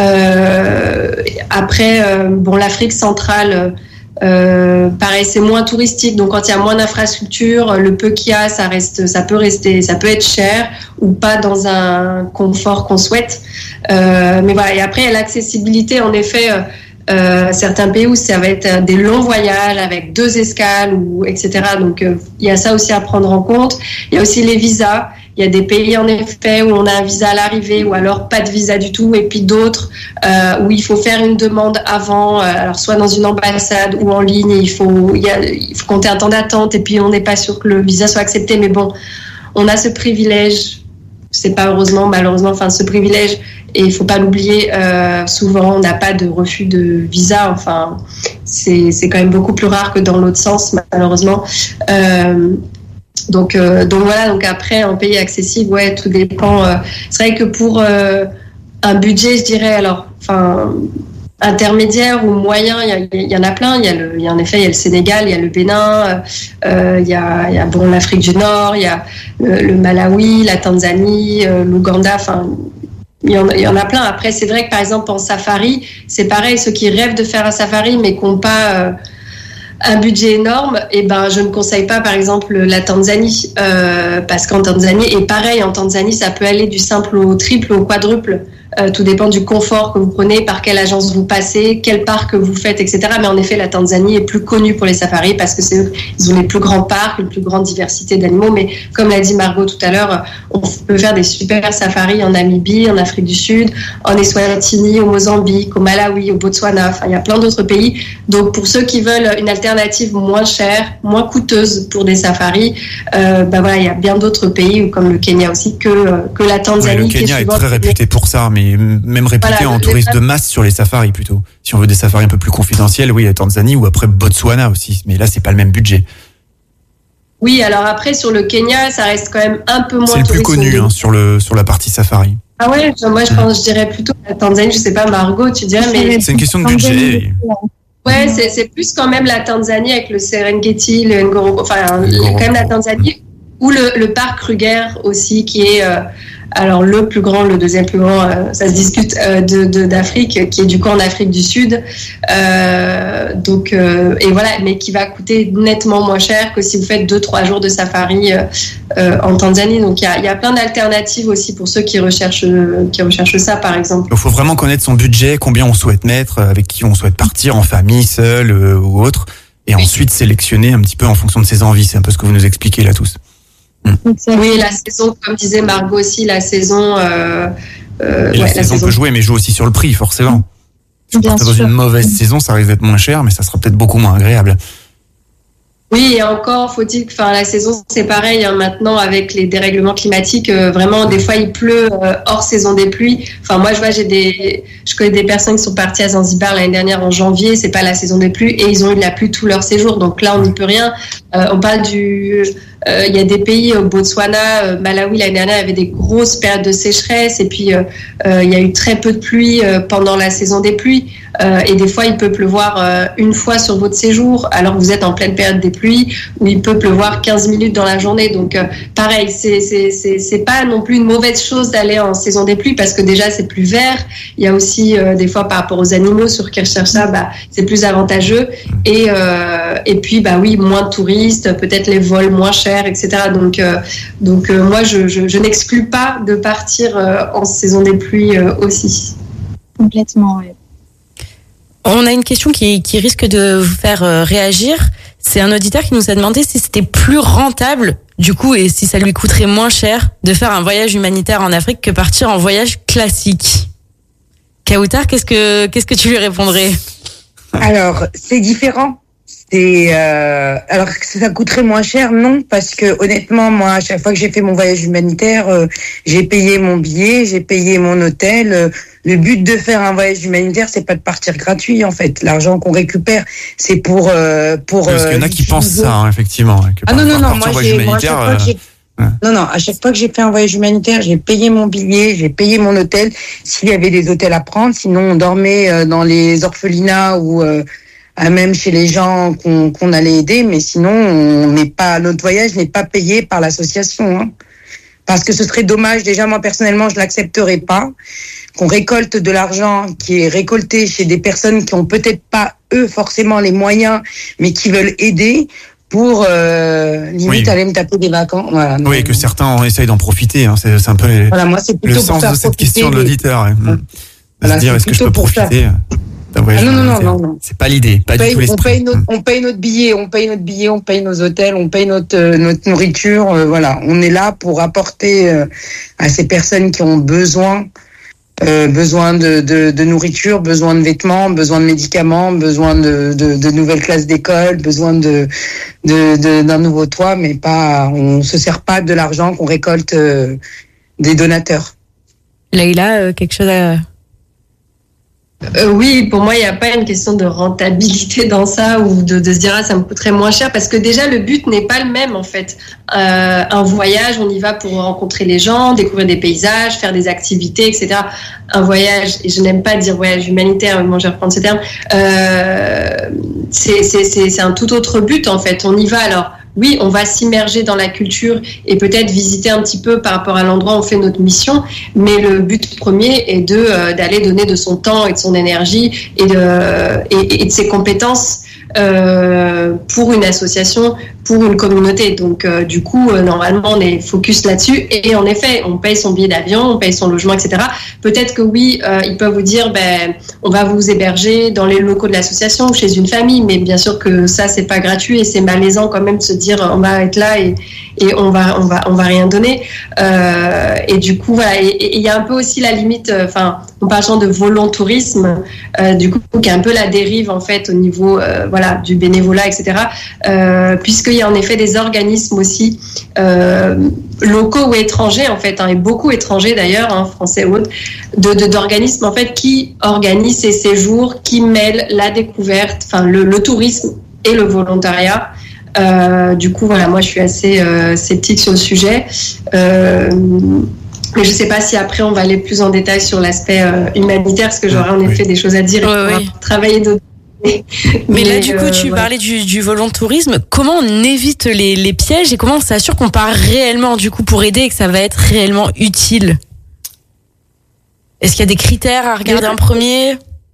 Euh, après, euh, bon, l'Afrique centrale. Euh, pareil, c'est moins touristique, donc quand il y a moins d'infrastructures, le peu qu'il y a, ça reste, ça peut rester, ça peut être cher ou pas dans un confort qu'on souhaite. Euh, mais voilà. Et après, il y a l'accessibilité, en effet. Euh, euh, certains pays où ça va être des longs voyages avec deux escales ou et cetera. Donc euh, il y a ça aussi à prendre en compte. Il y a aussi les visas. Il y a des pays en effet où on a un visa à l'arrivée ou alors pas de visa du tout, et puis d'autres euh, où il faut faire une demande avant, euh, alors soit dans une ambassade ou en ligne. Il faut, il y a, il faut compter un temps d'attente et puis on n'est pas sûr que le visa soit accepté. Mais bon, on a ce privilège. C'est pas heureusement, malheureusement, enfin ce privilège. Et il faut pas l'oublier. Euh, souvent, on n'a pas de refus de visa. Enfin, c'est c'est quand même beaucoup plus rare que dans l'autre sens, malheureusement. Euh, Donc, euh, donc voilà, donc après, en pays accessible, ouais, tout dépend. Euh, c'est vrai que pour euh, un budget, je dirais, alors, enfin, intermédiaire ou moyen, il y, y, y en a plein. Il y a le, il y a en effet, il y a le Sénégal, il y a le Bénin, euh, il y a, il y a bon, l'Afrique du Nord, il y a le, le Malawi, la Tanzanie, euh, l'Ouganda, enfin. Il y, en, il y en a plein. Après, c'est vrai que, par exemple, en safari, c'est pareil, ceux qui rêvent de faire un safari, mais qui n'ont pas... Euh, un budget énorme, et ben je ne conseille pas par exemple la Tanzanie euh, parce qu'en Tanzanie, et pareil en Tanzanie, ça peut aller du simple au triple au quadruple Euh, tout dépend du confort que vous prenez, par quelle agence vous passez, quel parc vous faites, et cetera. Mais en effet, la Tanzanie est plus connue pour les safaris parce que c'est eux, ils ont les plus grands parcs, une plus grande diversité d'animaux. Mais comme l'a dit Margot tout à l'heure, on peut faire des super safaris en Namibie, en Afrique du Sud, en Eswatini, au Mozambique, au Malawi, au Botswana. Enfin, il y a plein d'autres pays. Donc, pour ceux qui veulent une alternative moins chère, moins coûteuse pour des safaris, euh, ben voilà, il y a bien d'autres pays, comme le Kenya aussi, que, que la Tanzanie. Oui, le Kenya est, est très réputé pour ça, mais même réputé voilà, en tourisme de masse sur les safaris plutôt. Si on veut des safaris un peu plus confidentiels, oui, la Tanzanie ou après Botswana aussi, mais là, c'est pas le même budget. Oui, alors après, sur le Kenya, ça reste quand même un peu moins c'est le plus connu hein, sur, le, sur la partie safari. Ah ouais, moi je pense, je dirais plutôt la Tanzanie, je sais pas, Margot, tu dirais, mais... C'est une question de budget. Ouais, c'est, c'est plus quand même la Tanzanie avec le Serengeti, le Ngorongoro, enfin, Ngorongoro. Quand même la Tanzanie, ou le, le parc Kruger aussi, qui est... Euh, alors le plus grand, le deuxième plus grand, euh, ça se discute euh, de, de d'Afrique, qui est du coup en Afrique du Sud. Euh, donc euh, et voilà, mais qui va coûter nettement moins cher que si vous faites deux trois jours de safari euh, euh, en Tanzanie. Donc il y a, y a plein d'alternatives aussi pour ceux qui recherchent qui recherchent ça, par exemple. Il faut vraiment connaître son budget, combien on souhaite mettre, avec qui on souhaite partir, en famille, seul euh, ou autre, et oui. Ensuite sélectionner un petit peu en fonction de ses envies. C'est un peu ce que vous nous expliquez là tous. Mmh. Oui, la saison, comme disait Margot aussi, la saison. Euh, euh, ouais, la, la saison, saison peut jouer, mais joue aussi sur le prix, forcément. Si on part dans une mauvaise mmh. saison, ça risque d'être moins cher, mais ça sera peut-être beaucoup moins agréable. Oui, et encore, faut-il que, enfin, la saison, c'est pareil, hein, maintenant, avec les dérèglements climatiques, euh, vraiment, des fois, il pleut euh, hors saison des pluies. Enfin, moi, je vois, j'ai des, je connais des personnes qui sont parties à Zanzibar l'année dernière en janvier, c'est pas la saison des pluies, et ils ont eu de la pluie tout leur séjour. Donc là, on n'y peut rien. Euh, on parle du, euh, il y a des pays, au Botswana, euh, Malawi, l'année dernière, il y avait des grosses périodes de sécheresse, et puis, euh, euh, il y a eu très peu de pluie euh, pendant la saison des pluies. Euh, et des fois, il peut pleuvoir euh, une fois sur votre séjour, alors que vous êtes en pleine période des pluies, où il peut pleuvoir quinze minutes dans la journée. Donc, euh, pareil, c'est, c'est, c'est, c'est pas non plus une mauvaise chose d'aller en saison des pluies, parce que déjà, c'est plus vert. Il y a aussi, euh, des fois, par rapport aux animaux, sur qui recherchent ça, bah, c'est plus avantageux. Et, euh, et puis, bah oui, moins de touristes, peut-être les vols moins chers, et cetera. Donc, euh, donc euh, moi, je, je, je n'exclus pas de partir euh, en saison des pluies euh, aussi. Complètement, oui. On a une question qui, qui risque de vous faire euh, réagir. C'est un auditeur qui nous a demandé si c'était plus rentable, du coup, et si ça lui coûterait moins cher de faire un voyage humanitaire en Afrique que partir en voyage classique. Kautar, qu'est-ce que, qu'est-ce que tu lui répondrais ? Alors, c'est différent. C'est euh, alors que ça coûterait moins cher, non, parce que honnêtement, moi, à chaque fois que j'ai fait mon voyage humanitaire, euh, j'ai payé mon billet, j'ai payé mon hôtel. Euh, le but de faire un voyage humanitaire, c'est pas de partir gratuit, en fait. L'argent qu'on récupère, c'est pour euh, pour. Parce qu'il y en a qui pensent ça, hein, effectivement. Que ah non non non, moi j'ai, moi, à chaque fois que j'ai euh... non non, à chaque fois que j'ai fait un voyage humanitaire, j'ai payé mon billet, j'ai payé mon hôtel. S'il y avait des hôtels à prendre, sinon on dormait dans les orphelinats ou euh, même chez les gens qu'on, qu'on allait aider, mais sinon, on n'est pas, notre voyage n'est pas payé par l'association, hein. Parce que ce serait dommage, déjà moi personnellement, je l'accepterais pas, qu'on récolte de l'argent qui est récolté chez des personnes qui ont peut-être pas, eux, forcément les moyens, mais qui veulent aider, pour euh, limite oui. aller me taper des vacances. Voilà, oui, non, que non. certains essayent d'en profiter, hein. c'est, c'est un peu les, voilà, moi, c'est le sens de cette question de l'auditeur. Ouais. Ouais. Voilà, se dire, est-ce que je peux profiter ça. Ah non, non, non, non, non. C'est pas l'idée, pas on paye, du tout l'esprit. On paye, notre, on paye notre billet, on paye notre billet, on paye nos hôtels, on paye notre, euh, notre nourriture. Euh, voilà, on est là pour apporter euh, à ces personnes qui ont besoin, euh, besoin de, de, de nourriture, besoin de vêtements, besoin de médicaments, besoin de, de, de nouvelles classes d'école, besoin de, de, de, d'un nouveau toit, mais pas, on se sert pas de l'argent qu'on récolte euh, des donateurs. Leïla, euh, quelque chose à... Euh, oui, pour moi, il n'y a pas une question de rentabilité dans ça ou de, de se dire ah, ça me coûterait moins cher parce que déjà le but n'est pas le même en fait. Euh, un voyage, on y va pour rencontrer les gens, découvrir des paysages, faire des activités, et cetera. Un voyage, et je n'aime pas dire voyage humanitaire, mais moi je vais reprendre ce terme, euh, c'est, c'est, c'est, c'est un tout autre but en fait. On y va alors. Oui, on va s'immerger dans la culture et peut-être visiter un petit peu par rapport à l'endroit où on fait notre mission, mais le but premier est de euh, d'aller donner de son temps et de son énergie et de et, et de ses compétences euh, pour une association, pour une communauté. Donc, euh, du coup, euh, normalement, on est focus là-dessus. Et en effet, on paye son billet d'avion, on paye son logement, et cetera. Peut-être que oui, euh, ils peuvent vous dire, ben, on va vous héberger dans les locaux de l'association ou chez une famille. Mais bien sûr que ça, c'est pas gratuit et c'est malaisant quand même de se dire, on va être là et, et on va, on va, on va rien donner. Euh, et du coup, voilà. Et il y a un peu aussi la limite, enfin, euh, en parlant de volontourisme, euh, du coup, qui est un peu la dérive, en fait, au niveau, euh, voilà, du bénévolat, et cetera. Euh, puisqu'il y a en effet des organismes aussi euh, locaux ou étrangers en fait, hein, et beaucoup étrangers d'ailleurs, hein, français ou autres, de, de, d'organismes en fait qui organisent ces séjours, qui mêlent la découverte, enfin le, le tourisme et le volontariat. Euh, du coup, voilà, moi je suis assez euh, sceptique sur le sujet. Euh, Mais je ne sais pas si après on va aller plus en détail sur l'aspect euh, humanitaire, parce que j'aurais en effet oui. des choses à dire et ouais, oui. travailler d'autres. Mais, mais là, du coup, euh, tu ouais. parlais du, du volontourisme. Comment on évite les, les pièges et comment on s'assure qu'on part réellement, du coup, pour aider et que ça va être réellement utile? Est-ce qu'il y a des critères à regarder en premier?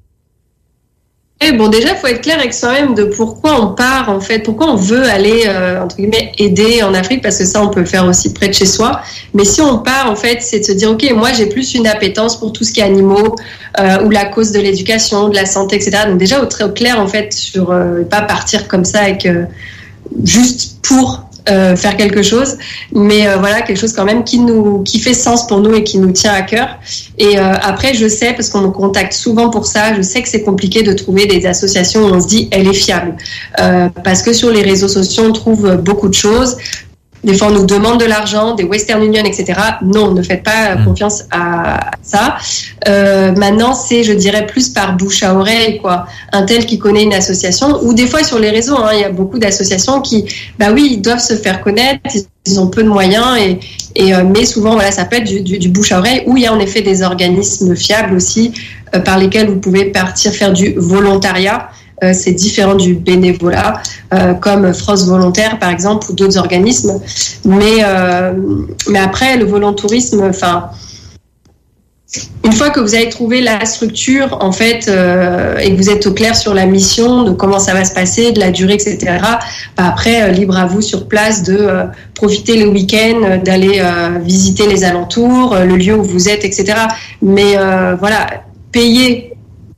Eh bon, déjà, il faut être clair avec soi-même de pourquoi on part, en fait, pourquoi on veut aller, euh, entre guillemets, aider en Afrique, parce que ça, on peut le faire aussi près de chez soi. Mais si on part, en fait, c'est de se dire, OK, moi, j'ai plus une appétence pour tout ce qui est animaux, euh, ou la cause de l'éducation, de la santé, et cetera. Donc déjà, au très au clair, en fait, sur euh, pas partir comme ça avec euh, juste pour Euh, faire quelque chose, mais euh, voilà, quelque chose quand même qui nous, qui fait sens pour nous et qui nous tient à cœur. Et euh, après, je sais, parce qu'on me contacte souvent pour ça, je sais que c'est compliqué de trouver des associations où on se dit elle est fiable, euh, parce que sur les réseaux sociaux, on trouve beaucoup de choses. Des fois, on nous demande de l'argent, des Western Union, et cetera. Non, ne faites pas confiance à ça. Euh, maintenant, c'est, je dirais, plus par bouche à oreille, quoi. Un tel qui connaît une association, ou des fois sur les réseaux, hein, il y a beaucoup d'associations qui, bah oui, ils doivent se faire connaître, ils ont peu de moyens, et, et euh, mais souvent, voilà, ça peut être du, du, du bouche à oreille, où il y a en effet des organismes fiables aussi, euh, par lesquels vous pouvez partir faire du volontariat. Euh, c'est différent du bénévolat, euh, comme France Volontaire par exemple ou d'autres organismes. Mais euh, mais après le volontourisme, enfin, une fois que vous avez trouvé la structure en fait euh, et que vous êtes au clair sur la mission, de comment ça va se passer, de la durée, et cetera. Bah après, euh, libre à vous sur place de euh, profiter le week-end, euh, d'aller euh, visiter les alentours, euh, le lieu où vous êtes, et cetera. Mais euh, voilà, payer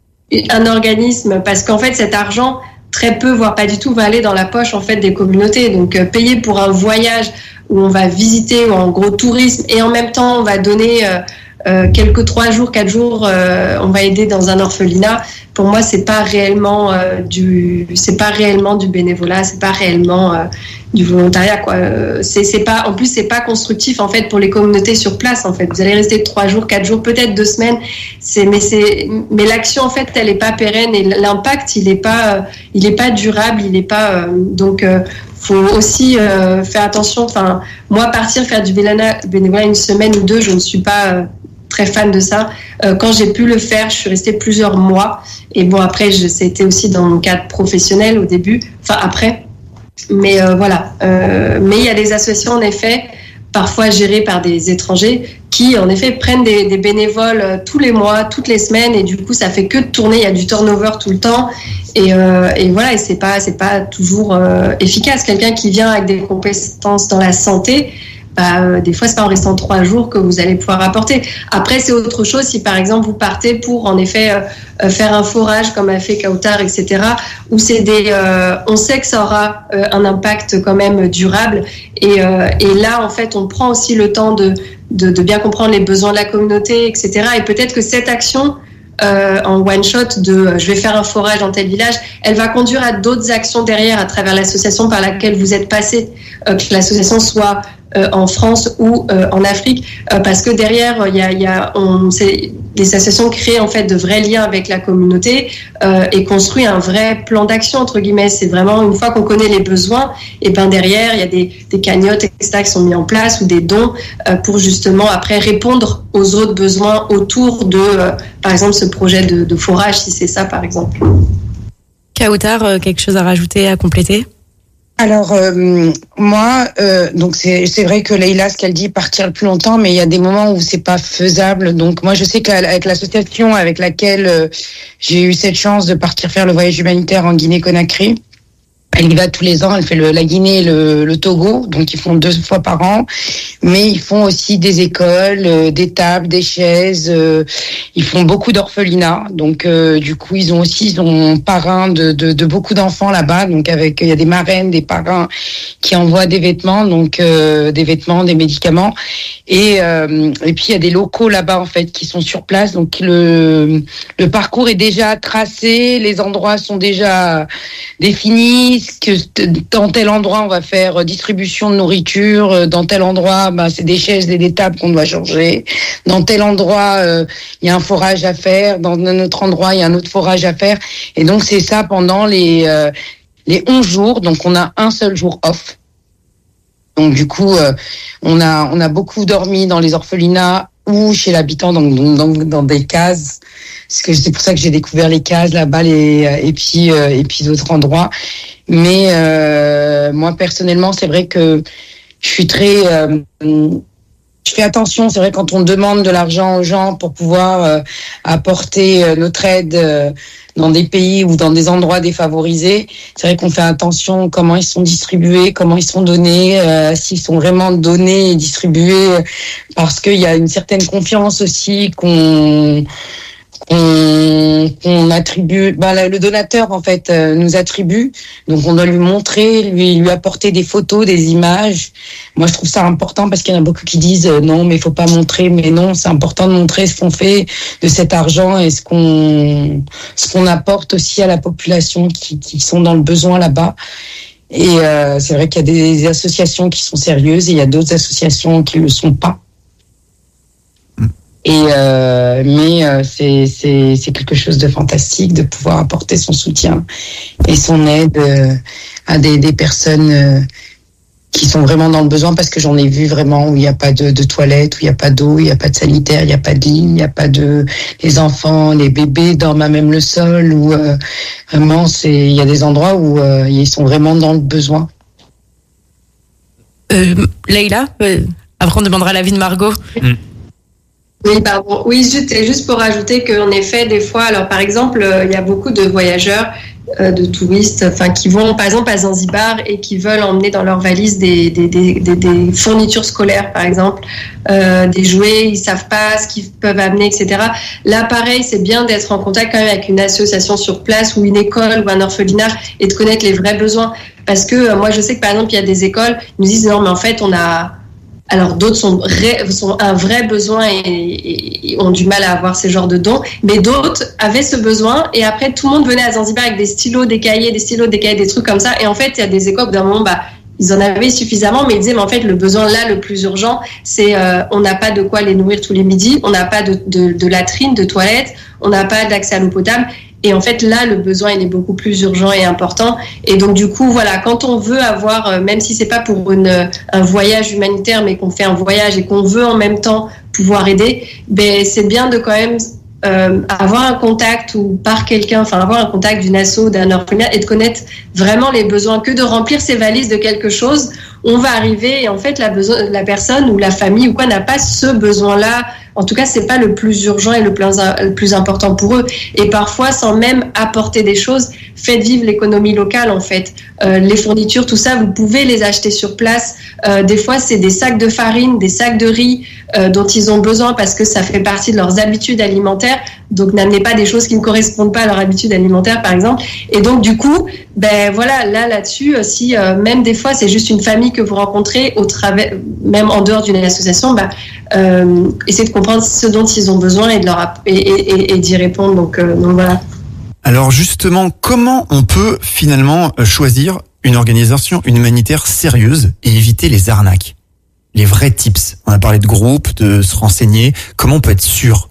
un organisme, parce qu'en fait cet argent très peu voire pas du tout va aller dans la poche en fait des communautés. Donc euh, payer pour un voyage où on va visiter ou en gros tourisme et en même temps on va donner euh, euh, quelques trois jours quatre jours euh, on va aider dans un orphelinat, pour moi c'est pas réellement euh, du c'est pas réellement du bénévolat, c'est pas réellement euh, du volontariat quoi. Euh, c'est c'est pas en plus c'est pas constructif en fait pour les communautés sur place en fait. Vous allez rester trois jours quatre jours peut-être deux semaines, c'est mais c'est mais l'action en fait elle est pas pérenne et l'impact il est pas euh, il est pas durable, il est pas euh, donc euh, faut aussi euh, faire attention. Enfin moi partir faire du bénévolat une semaine ou deux, je ne suis pas euh, très fan de ça. Euh, quand j'ai pu le faire, je suis restée plusieurs mois. Et bon, après, je, c'était aussi dans mon cadre professionnel au début. Enfin, après. Mais euh, voilà. Euh, mais il y a des associations, en effet, parfois gérées par des étrangers, qui, en effet, prennent des, des bénévoles tous les mois, toutes les semaines. Et du coup, ça fait que de tourner. Il y a du turnover tout le temps. Et, euh, et voilà. Et c'est pas, c'est pas toujours euh, efficace. Quelqu'un qui vient avec des compétences dans la santé, bah, euh, des fois, c'est pas en restant trois jours que vous allez pouvoir apporter. Après, c'est autre chose si, par exemple, vous partez pour, en effet, euh, faire un forage comme a fait Kautar, et cetera, où c'est des, euh, on sait que ça aura euh, un impact quand même durable. Et, euh, et là, en fait, on prend aussi le temps de, de, de bien comprendre les besoins de la communauté, et cetera. Et peut-être que cette action, Euh, en one shot de euh, je vais faire un forage dans tel village, elle va conduire à d'autres actions derrière à travers l'association par laquelle vous êtes passé, euh, que l'association soit euh, en France ou euh, en Afrique, euh, parce que derrière il y a, y a on, c'est, les associations créent en fait de vrais liens avec la communauté euh, et construit un vrai plan d'action entre guillemets. C'est vraiment une fois qu'on connaît les besoins, et ben derrière il y a des, des cagnottes et cetera qui sont mis en place ou des dons euh, pour justement après répondre aux autres besoins autour de euh, par exemple ce projet de, de forage, si c'est ça par exemple. Kautar, euh, quelque chose à rajouter, à compléter? Alors euh, moi, euh, donc c'est c'est vrai que Leïla, ce qu'elle dit, partir le plus longtemps, mais il y a des moments où c'est pas faisable. Donc moi, je sais qu'avec l'association avec laquelle euh, j'ai eu cette chance de partir faire le voyage humanitaire en Guinée-Conakry, Elle y va tous les ans, elle fait le, la Guinée et le, le Togo, donc ils font deux fois par an. Mais ils font aussi des écoles, euh, des tables, des chaises. Euh, ils font beaucoup d'orphelinats. Donc euh, du coup, ils ont aussi, ils ont parrain de, de, de beaucoup d'enfants là-bas. Donc avec, il y a des marraines, des parrains qui envoient des vêtements, donc euh, des vêtements, des médicaments. Et euh, et puis il y a des locaux là-bas en fait qui sont sur place. Donc le le parcours est déjà tracé, les endroits sont déjà définis. Que dans tel endroit on va faire distribution de nourriture, dans tel endroit ben, c'est des chaises et des tables qu'on doit changer, dans tel endroit il euh, y a un forage à faire, dans un autre endroit il y a un autre forage à faire, et donc c'est ça pendant les euh, les onze jours. Donc on a un seul jour off, donc du coup euh, on a on a beaucoup dormi dans les orphelinats ou chez l'habitant, donc dans, dans, dans des cases. Parce que c'est pour ça que j'ai découvert les cases là-bas, les, et puis euh, et puis d'autres endroits. Mais euh, moi personnellement, c'est vrai que je suis très, euh, je fais attention. C'est vrai quand on demande de l'argent aux gens pour pouvoir euh, apporter euh, notre aide euh, dans des pays ou dans des endroits défavorisés, c'est vrai qu'on fait attention comment ils sont distribués, comment ils sont donnés, euh, s'ils sont vraiment donnés et distribués, parce qu'il y a une certaine confiance aussi qu'on qu'on, qu'on attribue, ben, le donateur en fait euh, nous attribue, donc on doit lui montrer, lui lui apporter des photos, des images. Moi je trouve ça important parce qu'il y en a beaucoup qui disent euh, non mais il faut pas montrer, mais non, c'est important de montrer ce qu'on fait de cet argent et ce qu'on ce qu'on apporte aussi à la population qui qui sont dans le besoin là-bas. Et euh, c'est vrai qu'il y a des associations qui sont sérieuses et il y a d'autres associations qui le sont pas. Et euh, mais euh, c'est c'est c'est quelque chose de fantastique de pouvoir apporter son soutien et son aide euh, à des des personnes euh, qui sont vraiment dans le besoin, parce que j'en ai vu vraiment où il n'y a pas de, de toilettes, où il n'y a pas d'eau, il n'y a pas de sanitaire, il n'y a pas de lit, il n'y a pas de, les enfants, les bébés dorment à même le sol, où euh, vraiment c'est, il y a des endroits où euh, ils sont vraiment dans le besoin. Euh, Leïla, euh, après on demandera l'avis de Margot. Mmh. Oui, pardon. Oui, juste, juste pour rajouter qu'en effet, des fois, alors par exemple, euh, il y a beaucoup de voyageurs, euh, de touristes, enfin, qui vont par exemple à Zanzibar et qui veulent emmener dans leur valise des, des, des, des, des fournitures scolaires, par exemple, euh, des jouets, ils savent pas ce qu'ils peuvent amener, et cetera. Là, pareil, c'est bien d'être en contact quand même avec une association sur place ou une école ou un orphelinat et de connaître les vrais besoins. Parce que euh, moi, je sais que par exemple, il y a des écoles, ils me disent non, mais en fait, on a Alors d'autres sont, ré, sont un vrai besoin et, et, et ont du mal à avoir ces genres de dons, mais d'autres avaient ce besoin et après tout le monde venait à Zanzibar avec des stylos, des cahiers, des stylos, des cahiers, des trucs comme ça. Et en fait, il y a des écoles d'un moment, bah, ils en avaient suffisamment, mais ils disaient, mais en fait, le besoin là, le plus urgent, c'est euh, on n'a pas de quoi les nourrir tous les midis, on n'a pas de, de, de latrine, de toilette, on n'a pas d'accès à l'eau potable. Et en fait, là, le besoin, il est beaucoup plus urgent et important. Et donc, du coup, voilà, quand on veut avoir, même si c'est pas pour une, un voyage humanitaire, mais qu'on fait un voyage et qu'on veut en même temps pouvoir aider, ben, c'est bien de quand même euh, avoir un contact ou par quelqu'un, enfin, avoir un contact d'une asso, d'un orphelinat et de connaître vraiment les besoins, que de remplir ses valises de quelque chose. On va arriver et en fait, la, besoin, la personne ou la famille ou quoi n'a pas ce besoin-là. En tout cas, c'est pas le plus urgent et le plus, le plus important pour eux. Et parfois, sans même apporter des choses, faites vivre l'économie locale, en fait. Euh, les fournitures, tout ça, vous pouvez les acheter sur place. Euh, des fois, c'est des sacs de farine, des sacs de riz euh, dont ils ont besoin parce que ça fait partie de leurs habitudes alimentaires. Donc, n'amenez pas des choses qui ne correspondent pas à leur habitude alimentaire, par exemple. Et donc, du coup, ben voilà, là, là-dessus, si euh, même des fois, c'est juste une famille que vous rencontrez au travers, même en dehors d'une association, ben, euh, essayez de comprendre ce dont ils ont besoin et de leur et, et, et d'y répondre. Donc, euh, donc voilà. Alors justement, comment on peut finalement choisir une organisation humanitaire sérieuse et éviter les arnaques? Les vrais tips. On a parlé de groupe, de se renseigner. Comment on peut être sûr?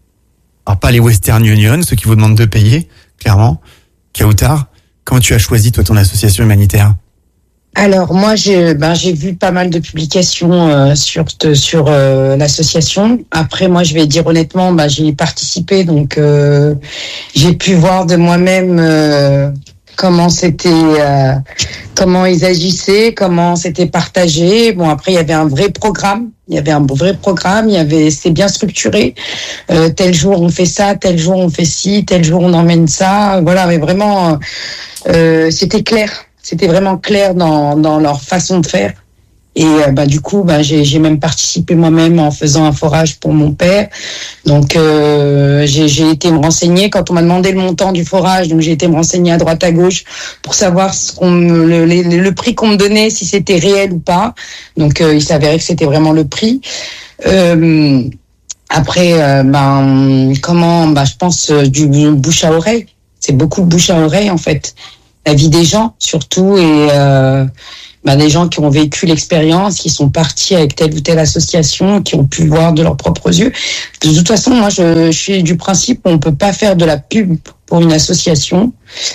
Alors pas les Western Union, ceux qui vous demandent de payer, clairement. Kautar, comment tu as choisi toi ton association humanitaire? Alors moi j'ai ben j'ai vu pas mal de publications euh, sur sur euh, l'association. Après moi je vais dire honnêtement, ben j'ai participé, donc euh, j'ai pu voir de moi-même euh, comment c'était euh, comment ils agissaient, comment c'était partagé. Bon après il y avait un vrai programme, il y avait un vrai programme, il y avait c'est bien structuré. Euh, tel jour on fait ça, tel jour on fait ci, tel jour on emmène ça. Voilà, mais vraiment euh, c'était clair. c'était vraiment clair dans, dans leur façon de faire. Et euh, bah, du coup, bah, j'ai, j'ai même participé moi-même en faisant un forage pour mon père. Donc, euh, j'ai, j'ai été me renseigner quand on m'a demandé le montant du forage. Donc, j'ai été me renseigner à droite à gauche pour savoir ce qu'on, le, le, le prix qu'on me donnait, si c'était réel ou pas. Donc, euh, il s'avérait que c'était vraiment le prix. Euh, après, euh, ben, comment, bah, je pense euh, du bouche à oreille. C'est beaucoup bouche à oreille en fait. La vie des gens surtout et euh, ben, des gens qui ont vécu l'expérience, qui sont partis avec telle ou telle association, qui ont pu voir de leurs propres yeux. De toute façon, moi, je, je suis du principe qu'on ne peut pas faire de la pub pour une association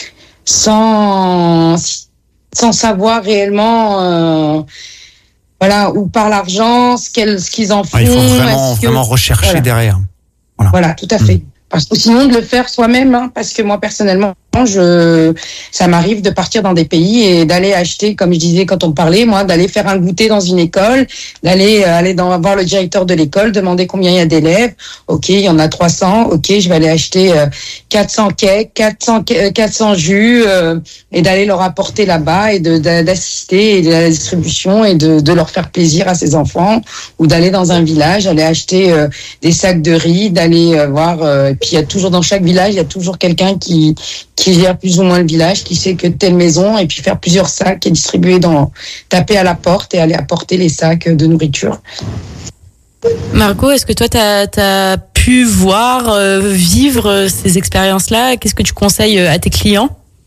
sans, sans savoir réellement euh, voilà, où part l'argent, ce, qu'elles, ce qu'ils en font. Ah, il faut vraiment, que... vraiment rechercher voilà. derrière. Voilà, voilà tout à fait. Mmh. Parce que sinon de le faire soi-même, hein, parce que moi personnellement, je, ça m'arrive de partir dans des pays et d'aller acheter, comme je disais quand on parlait, moi, d'aller faire un goûter dans une école, d'aller euh, aller dans, voir le directeur de l'école, demander combien il y a d'élèves. Ok, il y en a trois cents. Ok, je vais aller acheter euh, quatre cents cakes, quatre cents, quatre cents jus euh, et d'aller leur apporter là-bas et de, de d'assister et de la distribution et de, de leur faire plaisir à ces enfants, ou d'aller dans un village, aller acheter euh, des sacs de riz, d'aller euh, voir. Euh, puis il y a toujours dans chaque village, il y a toujours quelqu'un qui qui gère plus ou moins le village, qui sait que telle maison, et puis faire plusieurs sacs et distribuer dans, taper à la porte et aller apporter les sacs de nourriture. Margot, est-ce que toi, t'as, t'as pu voir, euh, vivre ces expériences-là? Qu'est-ce que tu conseilles à tes clients?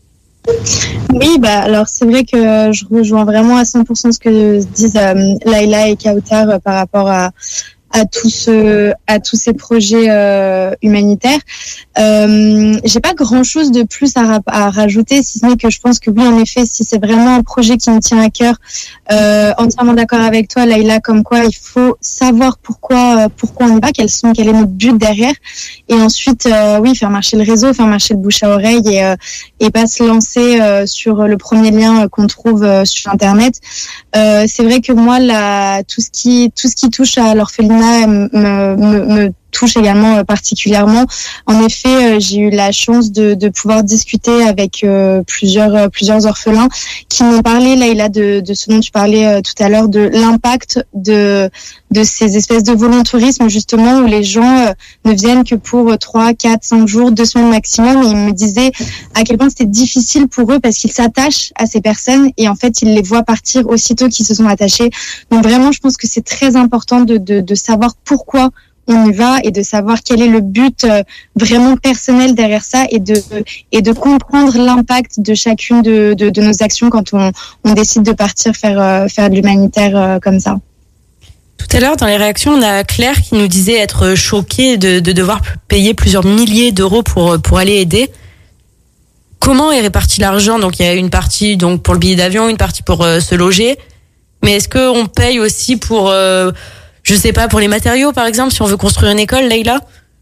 Oui, bah alors c'est vrai que je rejoins vraiment à cent pour cent ce que disent euh, Laïla et Kautar euh, par rapport à à tous ce, à tous ces projets euh, humanitaires. Euh, j'ai pas grand chose de plus à, à rajouter, si ce n'est que je pense que oui, en effet, si c'est vraiment un projet qui me tient à cœur, euh, entièrement d'accord avec toi, Laïla, comme quoi il faut savoir pourquoi, pourquoi on y va, quels sont, quel est notre but derrière, et ensuite, euh, oui, faire marcher le réseau, faire marcher le bouche à oreille, et euh, et pas se lancer euh, sur le premier lien qu'on trouve euh, sur Internet. Euh, c'est vrai que moi, là, tout ce qui, tout ce qui touche à l'orphelinat Me, me, me touche également particulièrement. En effet, j'ai eu la chance de, de pouvoir discuter avec euh, plusieurs plusieurs orphelins qui m'ont parlé, Laïla, de, de ce dont tu parlais euh, tout à l'heure, de l'impact de de ces espèces de volontourisme, justement, où les gens euh, ne viennent que pour trois, quatre, cinq jours, deux semaines maximum. Et ils me disaient à quel point c'était difficile pour eux parce qu'ils s'attachent à ces personnes et en fait, ils les voient partir aussitôt qu'ils se sont attachés. Donc vraiment, je pense que c'est très important de, de, de savoir pourquoi on y va et de savoir quel est le but euh, vraiment personnel derrière ça et de et de comprendre l'impact de chacune de, de, de nos actions quand on, on décide de partir faire euh, faire de l'humanitaire euh, comme ça. Tout à l'heure, dans les réactions, on a Claire qui nous disait être choquée de, de devoir payer plusieurs milliers d'euros pour pour aller aider. Comment est réparti l'argent? Donc il y a une partie donc pour le billet d'avion, une partie pour euh, se loger, mais est-ce que on paye aussi pour euh, je sais pas, pour les matériaux, par exemple, si on veut construire une école, Laïla?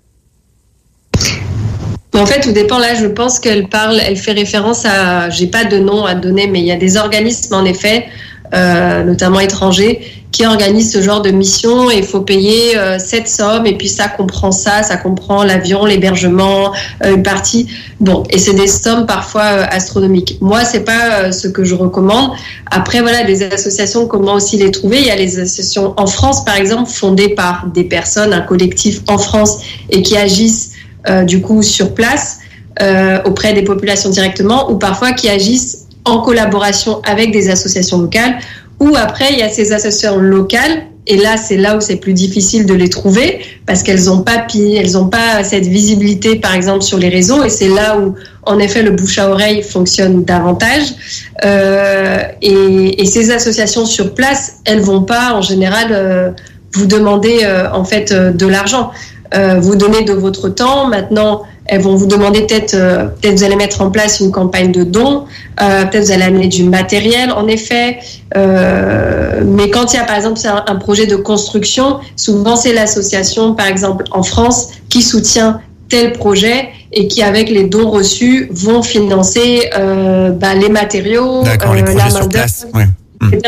En fait, tout dépend. Là, je pense qu'elle parle, elle fait référence à, j'ai pas de nom à donner, mais il y a des organismes, en effet, euh, notamment étrangers, qui organisent ce genre de mission et il faut payer euh, cette somme et puis ça comprend ça, ça comprend l'avion, l'hébergement, euh, une partie. Bon, et c'est des sommes parfois euh, astronomiques. Moi, c'est pas euh, ce que je recommande. Après, voilà, des associations, comment aussi les trouver? Il y a les associations en France, par exemple, fondées par des personnes, un collectif en France et qui agissent euh, du coup sur place euh, auprès des populations directement ou parfois qui agissent en collaboration avec des associations locales. Ou après, il y a ces associations locales, et là, c'est là où c'est plus difficile de les trouver, parce qu'elles n'ont pas, elles n'ont pas cette visibilité, par exemple, sur les réseaux, et c'est là où, en effet, le bouche à oreille fonctionne davantage. Euh, et, et ces associations sur place, elles vont pas, en général, euh, vous demander, euh, en fait, euh, de l'argent. Euh, vous donnez de votre temps. Maintenant, elles vont vous demander peut-être, euh, peut-être vous allez mettre en place une campagne de dons, euh, peut-être vous allez amener du matériel, en effet. Euh, mais quand il y a, par exemple, un, un projet de construction, souvent c'est l'association, par exemple, en France, qui soutient tel projet et qui, avec les dons reçus, vont financer euh, bah, les matériaux, D'accord, euh, les projets la sur main-d'œuvre, place, ouais. et cetera.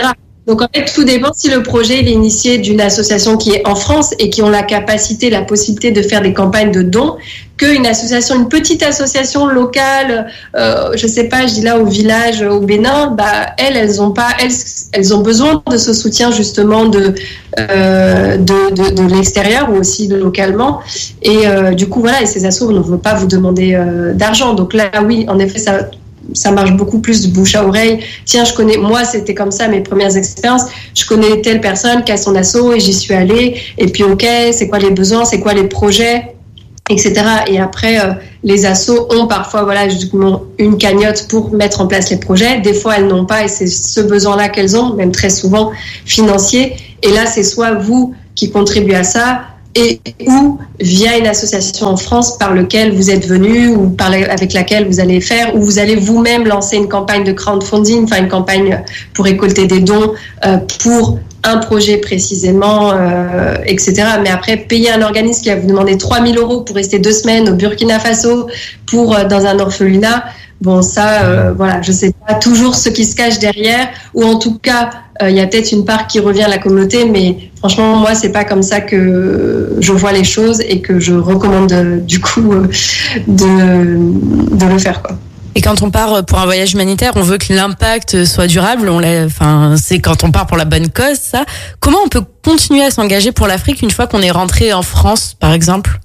Donc en fait, tout dépend si le projet il est initié d'une association qui est en France et qui ont la capacité, la possibilité de faire des campagnes de dons, qu'une association, une petite association locale, euh, je sais pas, je dis là au village, au Bénin, bah elles, elles ont pas, elles, elles ont besoin de ce soutien justement de euh, de, de, de l'extérieur ou aussi de localement. Et euh, du coup voilà, et ces assos ne vont pas vous demander euh, d'argent. Donc là, oui, en effet, ça. ça marche beaucoup plus de bouche à oreille. Tiens, je connais, moi, c'était comme ça, mes premières expériences. Je connais telle personne qui a son asso et j'y suis allée. Et puis, OK, c'est quoi les besoins, c'est quoi les projets, et cetera. Et après, euh, les assos ont parfois, voilà, justement, une cagnotte pour mettre en place les projets. Des fois, elles n'ont pas et c'est ce besoin-là qu'elles ont, même très souvent financier. Et là, c'est soit vous qui contribuez à ça, et ou via une association en France par laquelle vous êtes venu ou par la, avec laquelle vous allez faire, ou vous allez vous-même lancer une campagne de crowdfunding, enfin une campagne pour récolter des dons euh, pour un projet précisément, euh, et cetera. Mais après, payer un organisme qui va vous demander trois mille euros pour rester deux semaines au Burkina Faso, pour euh, dans un orphelinat, bon ça, euh, voilà, je sais pas toujours ce qui se cache derrière, ou en tout cas, il euh, y a peut-être une part qui revient à la communauté, mais franchement, moi, c'est pas comme ça que je vois les choses et que je recommande euh, du coup euh, de, de le faire, quoi. Et quand on part pour un voyage humanitaire, on veut que l'impact soit durable. On l'a, enfin, c'est quand on part pour la bonne cause, ça. Comment on peut continuer à s'engager pour l'Afrique une fois qu'on est rentré en France, par exemple?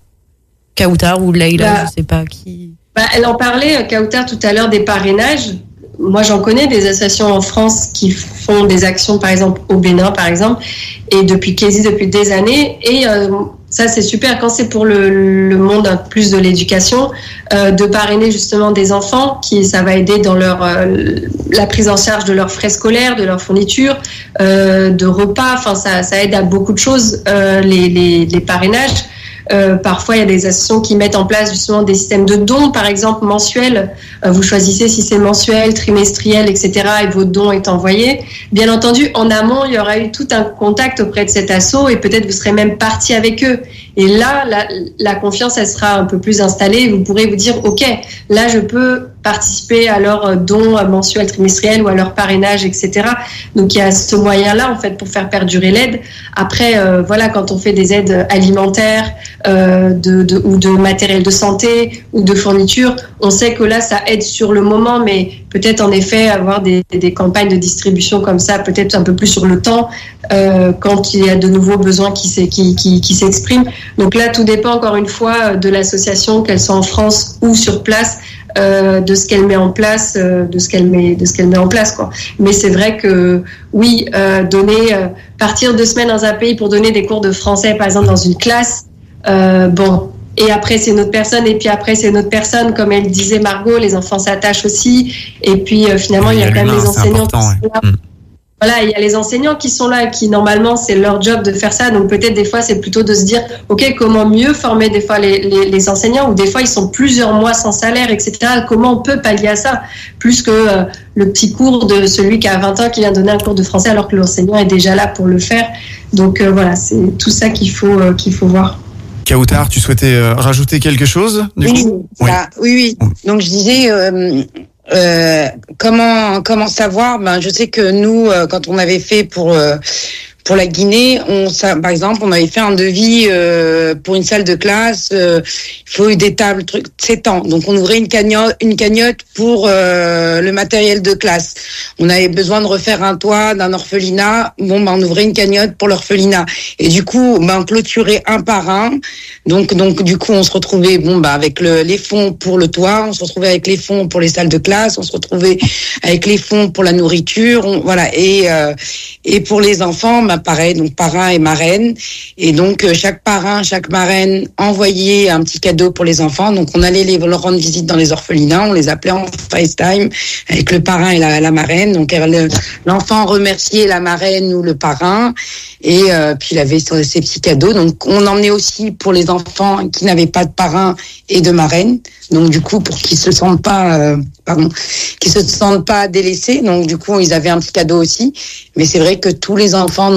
Kautar ou Leïla, bah, je sais pas qui. Bah, elle en parlait, Kautar, tout à l'heure, des parrainages. Moi, j'en connais des associations en France qui font des actions, par exemple, au Bénin, par exemple, et depuis quasi depuis des années. Et euh, ça, c'est super quand c'est pour le, le monde plus de l'éducation, euh, de parrainer justement des enfants, qui ça va aider dans leur euh, la prise en charge de leurs frais scolaires, de leurs fournitures, euh, de repas. Enfin, ça, ça aide à beaucoup de choses, euh, les, les, les parrainages. Euh, parfois, il y a des associations qui mettent en place justement des systèmes de dons, par exemple mensuels. Euh, vous choisissez si c'est mensuel, trimestriel, et cetera. Et votre don est envoyé. Bien entendu, en amont, il y aura eu tout un contact auprès de cet asso et peut-être vous serez même parti avec eux. Et là, la, la confiance, elle sera un peu plus installée. Vous pourrez vous dire, OK, là, je peux participer à leur don mensuel, trimestriel ou à leur parrainage, et cetera. Donc, il y a ce moyen-là, en fait, pour faire perdurer l'aide. Après, euh, voilà, quand on fait des aides alimentaires euh, de, de, ou de matériel de santé ou de fourniture, on sait que là, ça aide sur le moment, mais peut-être, en effet, avoir des, des campagnes de distribution comme ça, peut-être un peu plus sur le temps, euh, quand il y a de nouveaux besoins qui, qui, qui, qui s'expriment. Donc là, tout dépend, encore une fois, de l'association, qu'elle soit en France ou sur place, Euh, de ce qu'elle met en place, euh, de ce qu'elle met, de ce qu'elle met en place, quoi. Mais c'est vrai que oui, euh, donner, euh, partir deux semaines dans un pays pour donner des cours de français, par exemple dans une classe, euh, bon. Et après c'est une autre personne, et puis après c'est une autre personne, comme elle disait Margot, les enfants s'attachent aussi. Et puis euh, finalement il y a, il y a quand même les enseignants. Qui sont là. Mmh. Voilà, il y a les enseignants qui sont là, qui normalement c'est leur job de faire ça. Donc peut-être des fois c'est plutôt de se dire, ok, comment mieux former des fois les, les, les enseignants, ou des fois ils sont plusieurs mois sans salaire, et cetera. Comment on peut pallier à ça, plus que euh, le petit cours de celui qui a vingt ans qui vient donner un cours de français alors que l'enseignant est déjà là pour le faire. Donc euh, voilà, c'est tout ça qu'il faut euh, qu'il faut voir. Kautar, tu souhaitais euh, rajouter quelque chose du oui, coup oui. Ça, oui, oui. Donc je disais. Euh, Euh, comment comment savoir? Ben, je sais que nous, euh, quand on avait fait pour euh, pour la Guinée, on, ça, par exemple, on avait fait un devis euh, pour une salle de classe. Euh, il faut des tables, trucs, sept ans. Donc, on ouvrait une cagnotte, une cagnotte pour euh, le matériel de classe. On avait besoin de refaire un toit d'un orphelinat. Bon, ben, on ouvrait une cagnotte pour l'orphelinat. Et du coup, ben, on clôturait un par un. Donc, donc, du coup, on se retrouvait, bon, ben, avec le, les fonds pour le toit. On se retrouvait avec les fonds pour les salles de classe. On se retrouvait avec les fonds pour la nourriture. On, voilà. Et euh, et pour les enfants, ben, pareil, donc parrain et marraine. Et donc, chaque parrain, chaque marraine envoyait un petit cadeau pour les enfants. Donc, on allait les, leur rendre visite dans les orphelinats. On les appelait en FaceTime avec le parrain et la, la marraine. Donc, le, l'enfant remerciait la marraine ou le parrain. Et euh, puis, il avait ses petits cadeaux. Donc, on emmenait aussi pour les enfants qui n'avaient pas de parrain et de marraine. Donc, du coup, pour qu'ils se sentent pas, euh, pardon, qu'ils se sentent pas délaissés. Donc, du coup, ils avaient un petit cadeau aussi. Mais c'est vrai que tous les enfants n'ont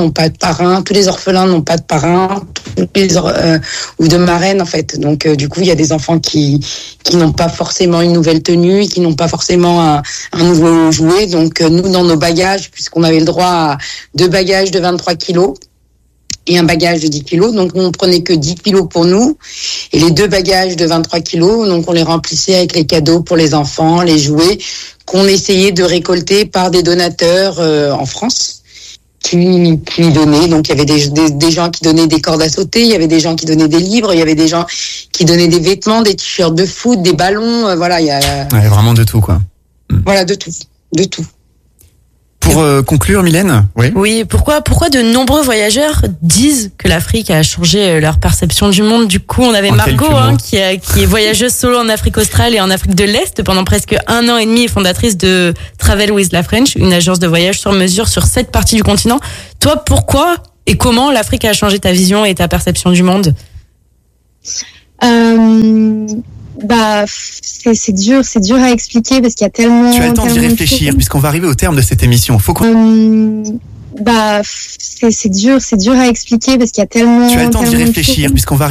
n'ont pas de parrain, tous les orphelins n'ont pas de parrain, tous les or- euh, ou de marraine en fait. Donc euh, du coup, il y a des enfants qui qui n'ont pas forcément une nouvelle tenue, qui n'ont pas forcément un, un nouveau jouet. Donc euh, nous, dans nos bagages, puisqu'on avait le droit à deux bagages de vingt-trois kilos et un bagage de dix kilos, donc nous on prenait que dix kilos pour nous, et les deux bagages de vingt-trois kilos, donc on les remplissait avec les cadeaux pour les enfants, les jouets, qu'on essayait de récolter par des donateurs euh, en France, qui, qui donnaient, donc il y avait des, des, des gens qui donnaient des cordes à sauter, il y avait des gens qui donnaient des livres, il y avait des gens qui donnaient des vêtements, des t-shirts de foot, des ballons, euh, voilà, il y a... Ouais, vraiment de tout, quoi. Voilà, de tout, de tout. Pour euh, conclure, Mylène, oui. Oui, pourquoi, pourquoi de nombreux voyageurs disent que l'Afrique a changé leur perception du monde? Du coup, on avait En Margot, quelques hein, mots. qui, a, qui est voyageuse solo en Afrique australe et en Afrique de l'Est pendant presque un an et demi et fondatrice de Travel with La French, une agence de voyage sur mesure sur cette partie du continent. Toi, pourquoi et comment l'Afrique a changé ta vision et ta perception du monde? Euh, bah, c'est, c'est dur, c'est dur à expliquer parce qu'il y a tellement. Tu as le temps d'y tellement de réfléchir, choses. puisqu'on va arriver au terme de cette émission. Faut qu'on... Euh, bah, c'est, c'est dur, c'est dur à expliquer parce qu'il y a tellement. Tu as le temps d'y tellement de réfléchir, choses. puisqu'on va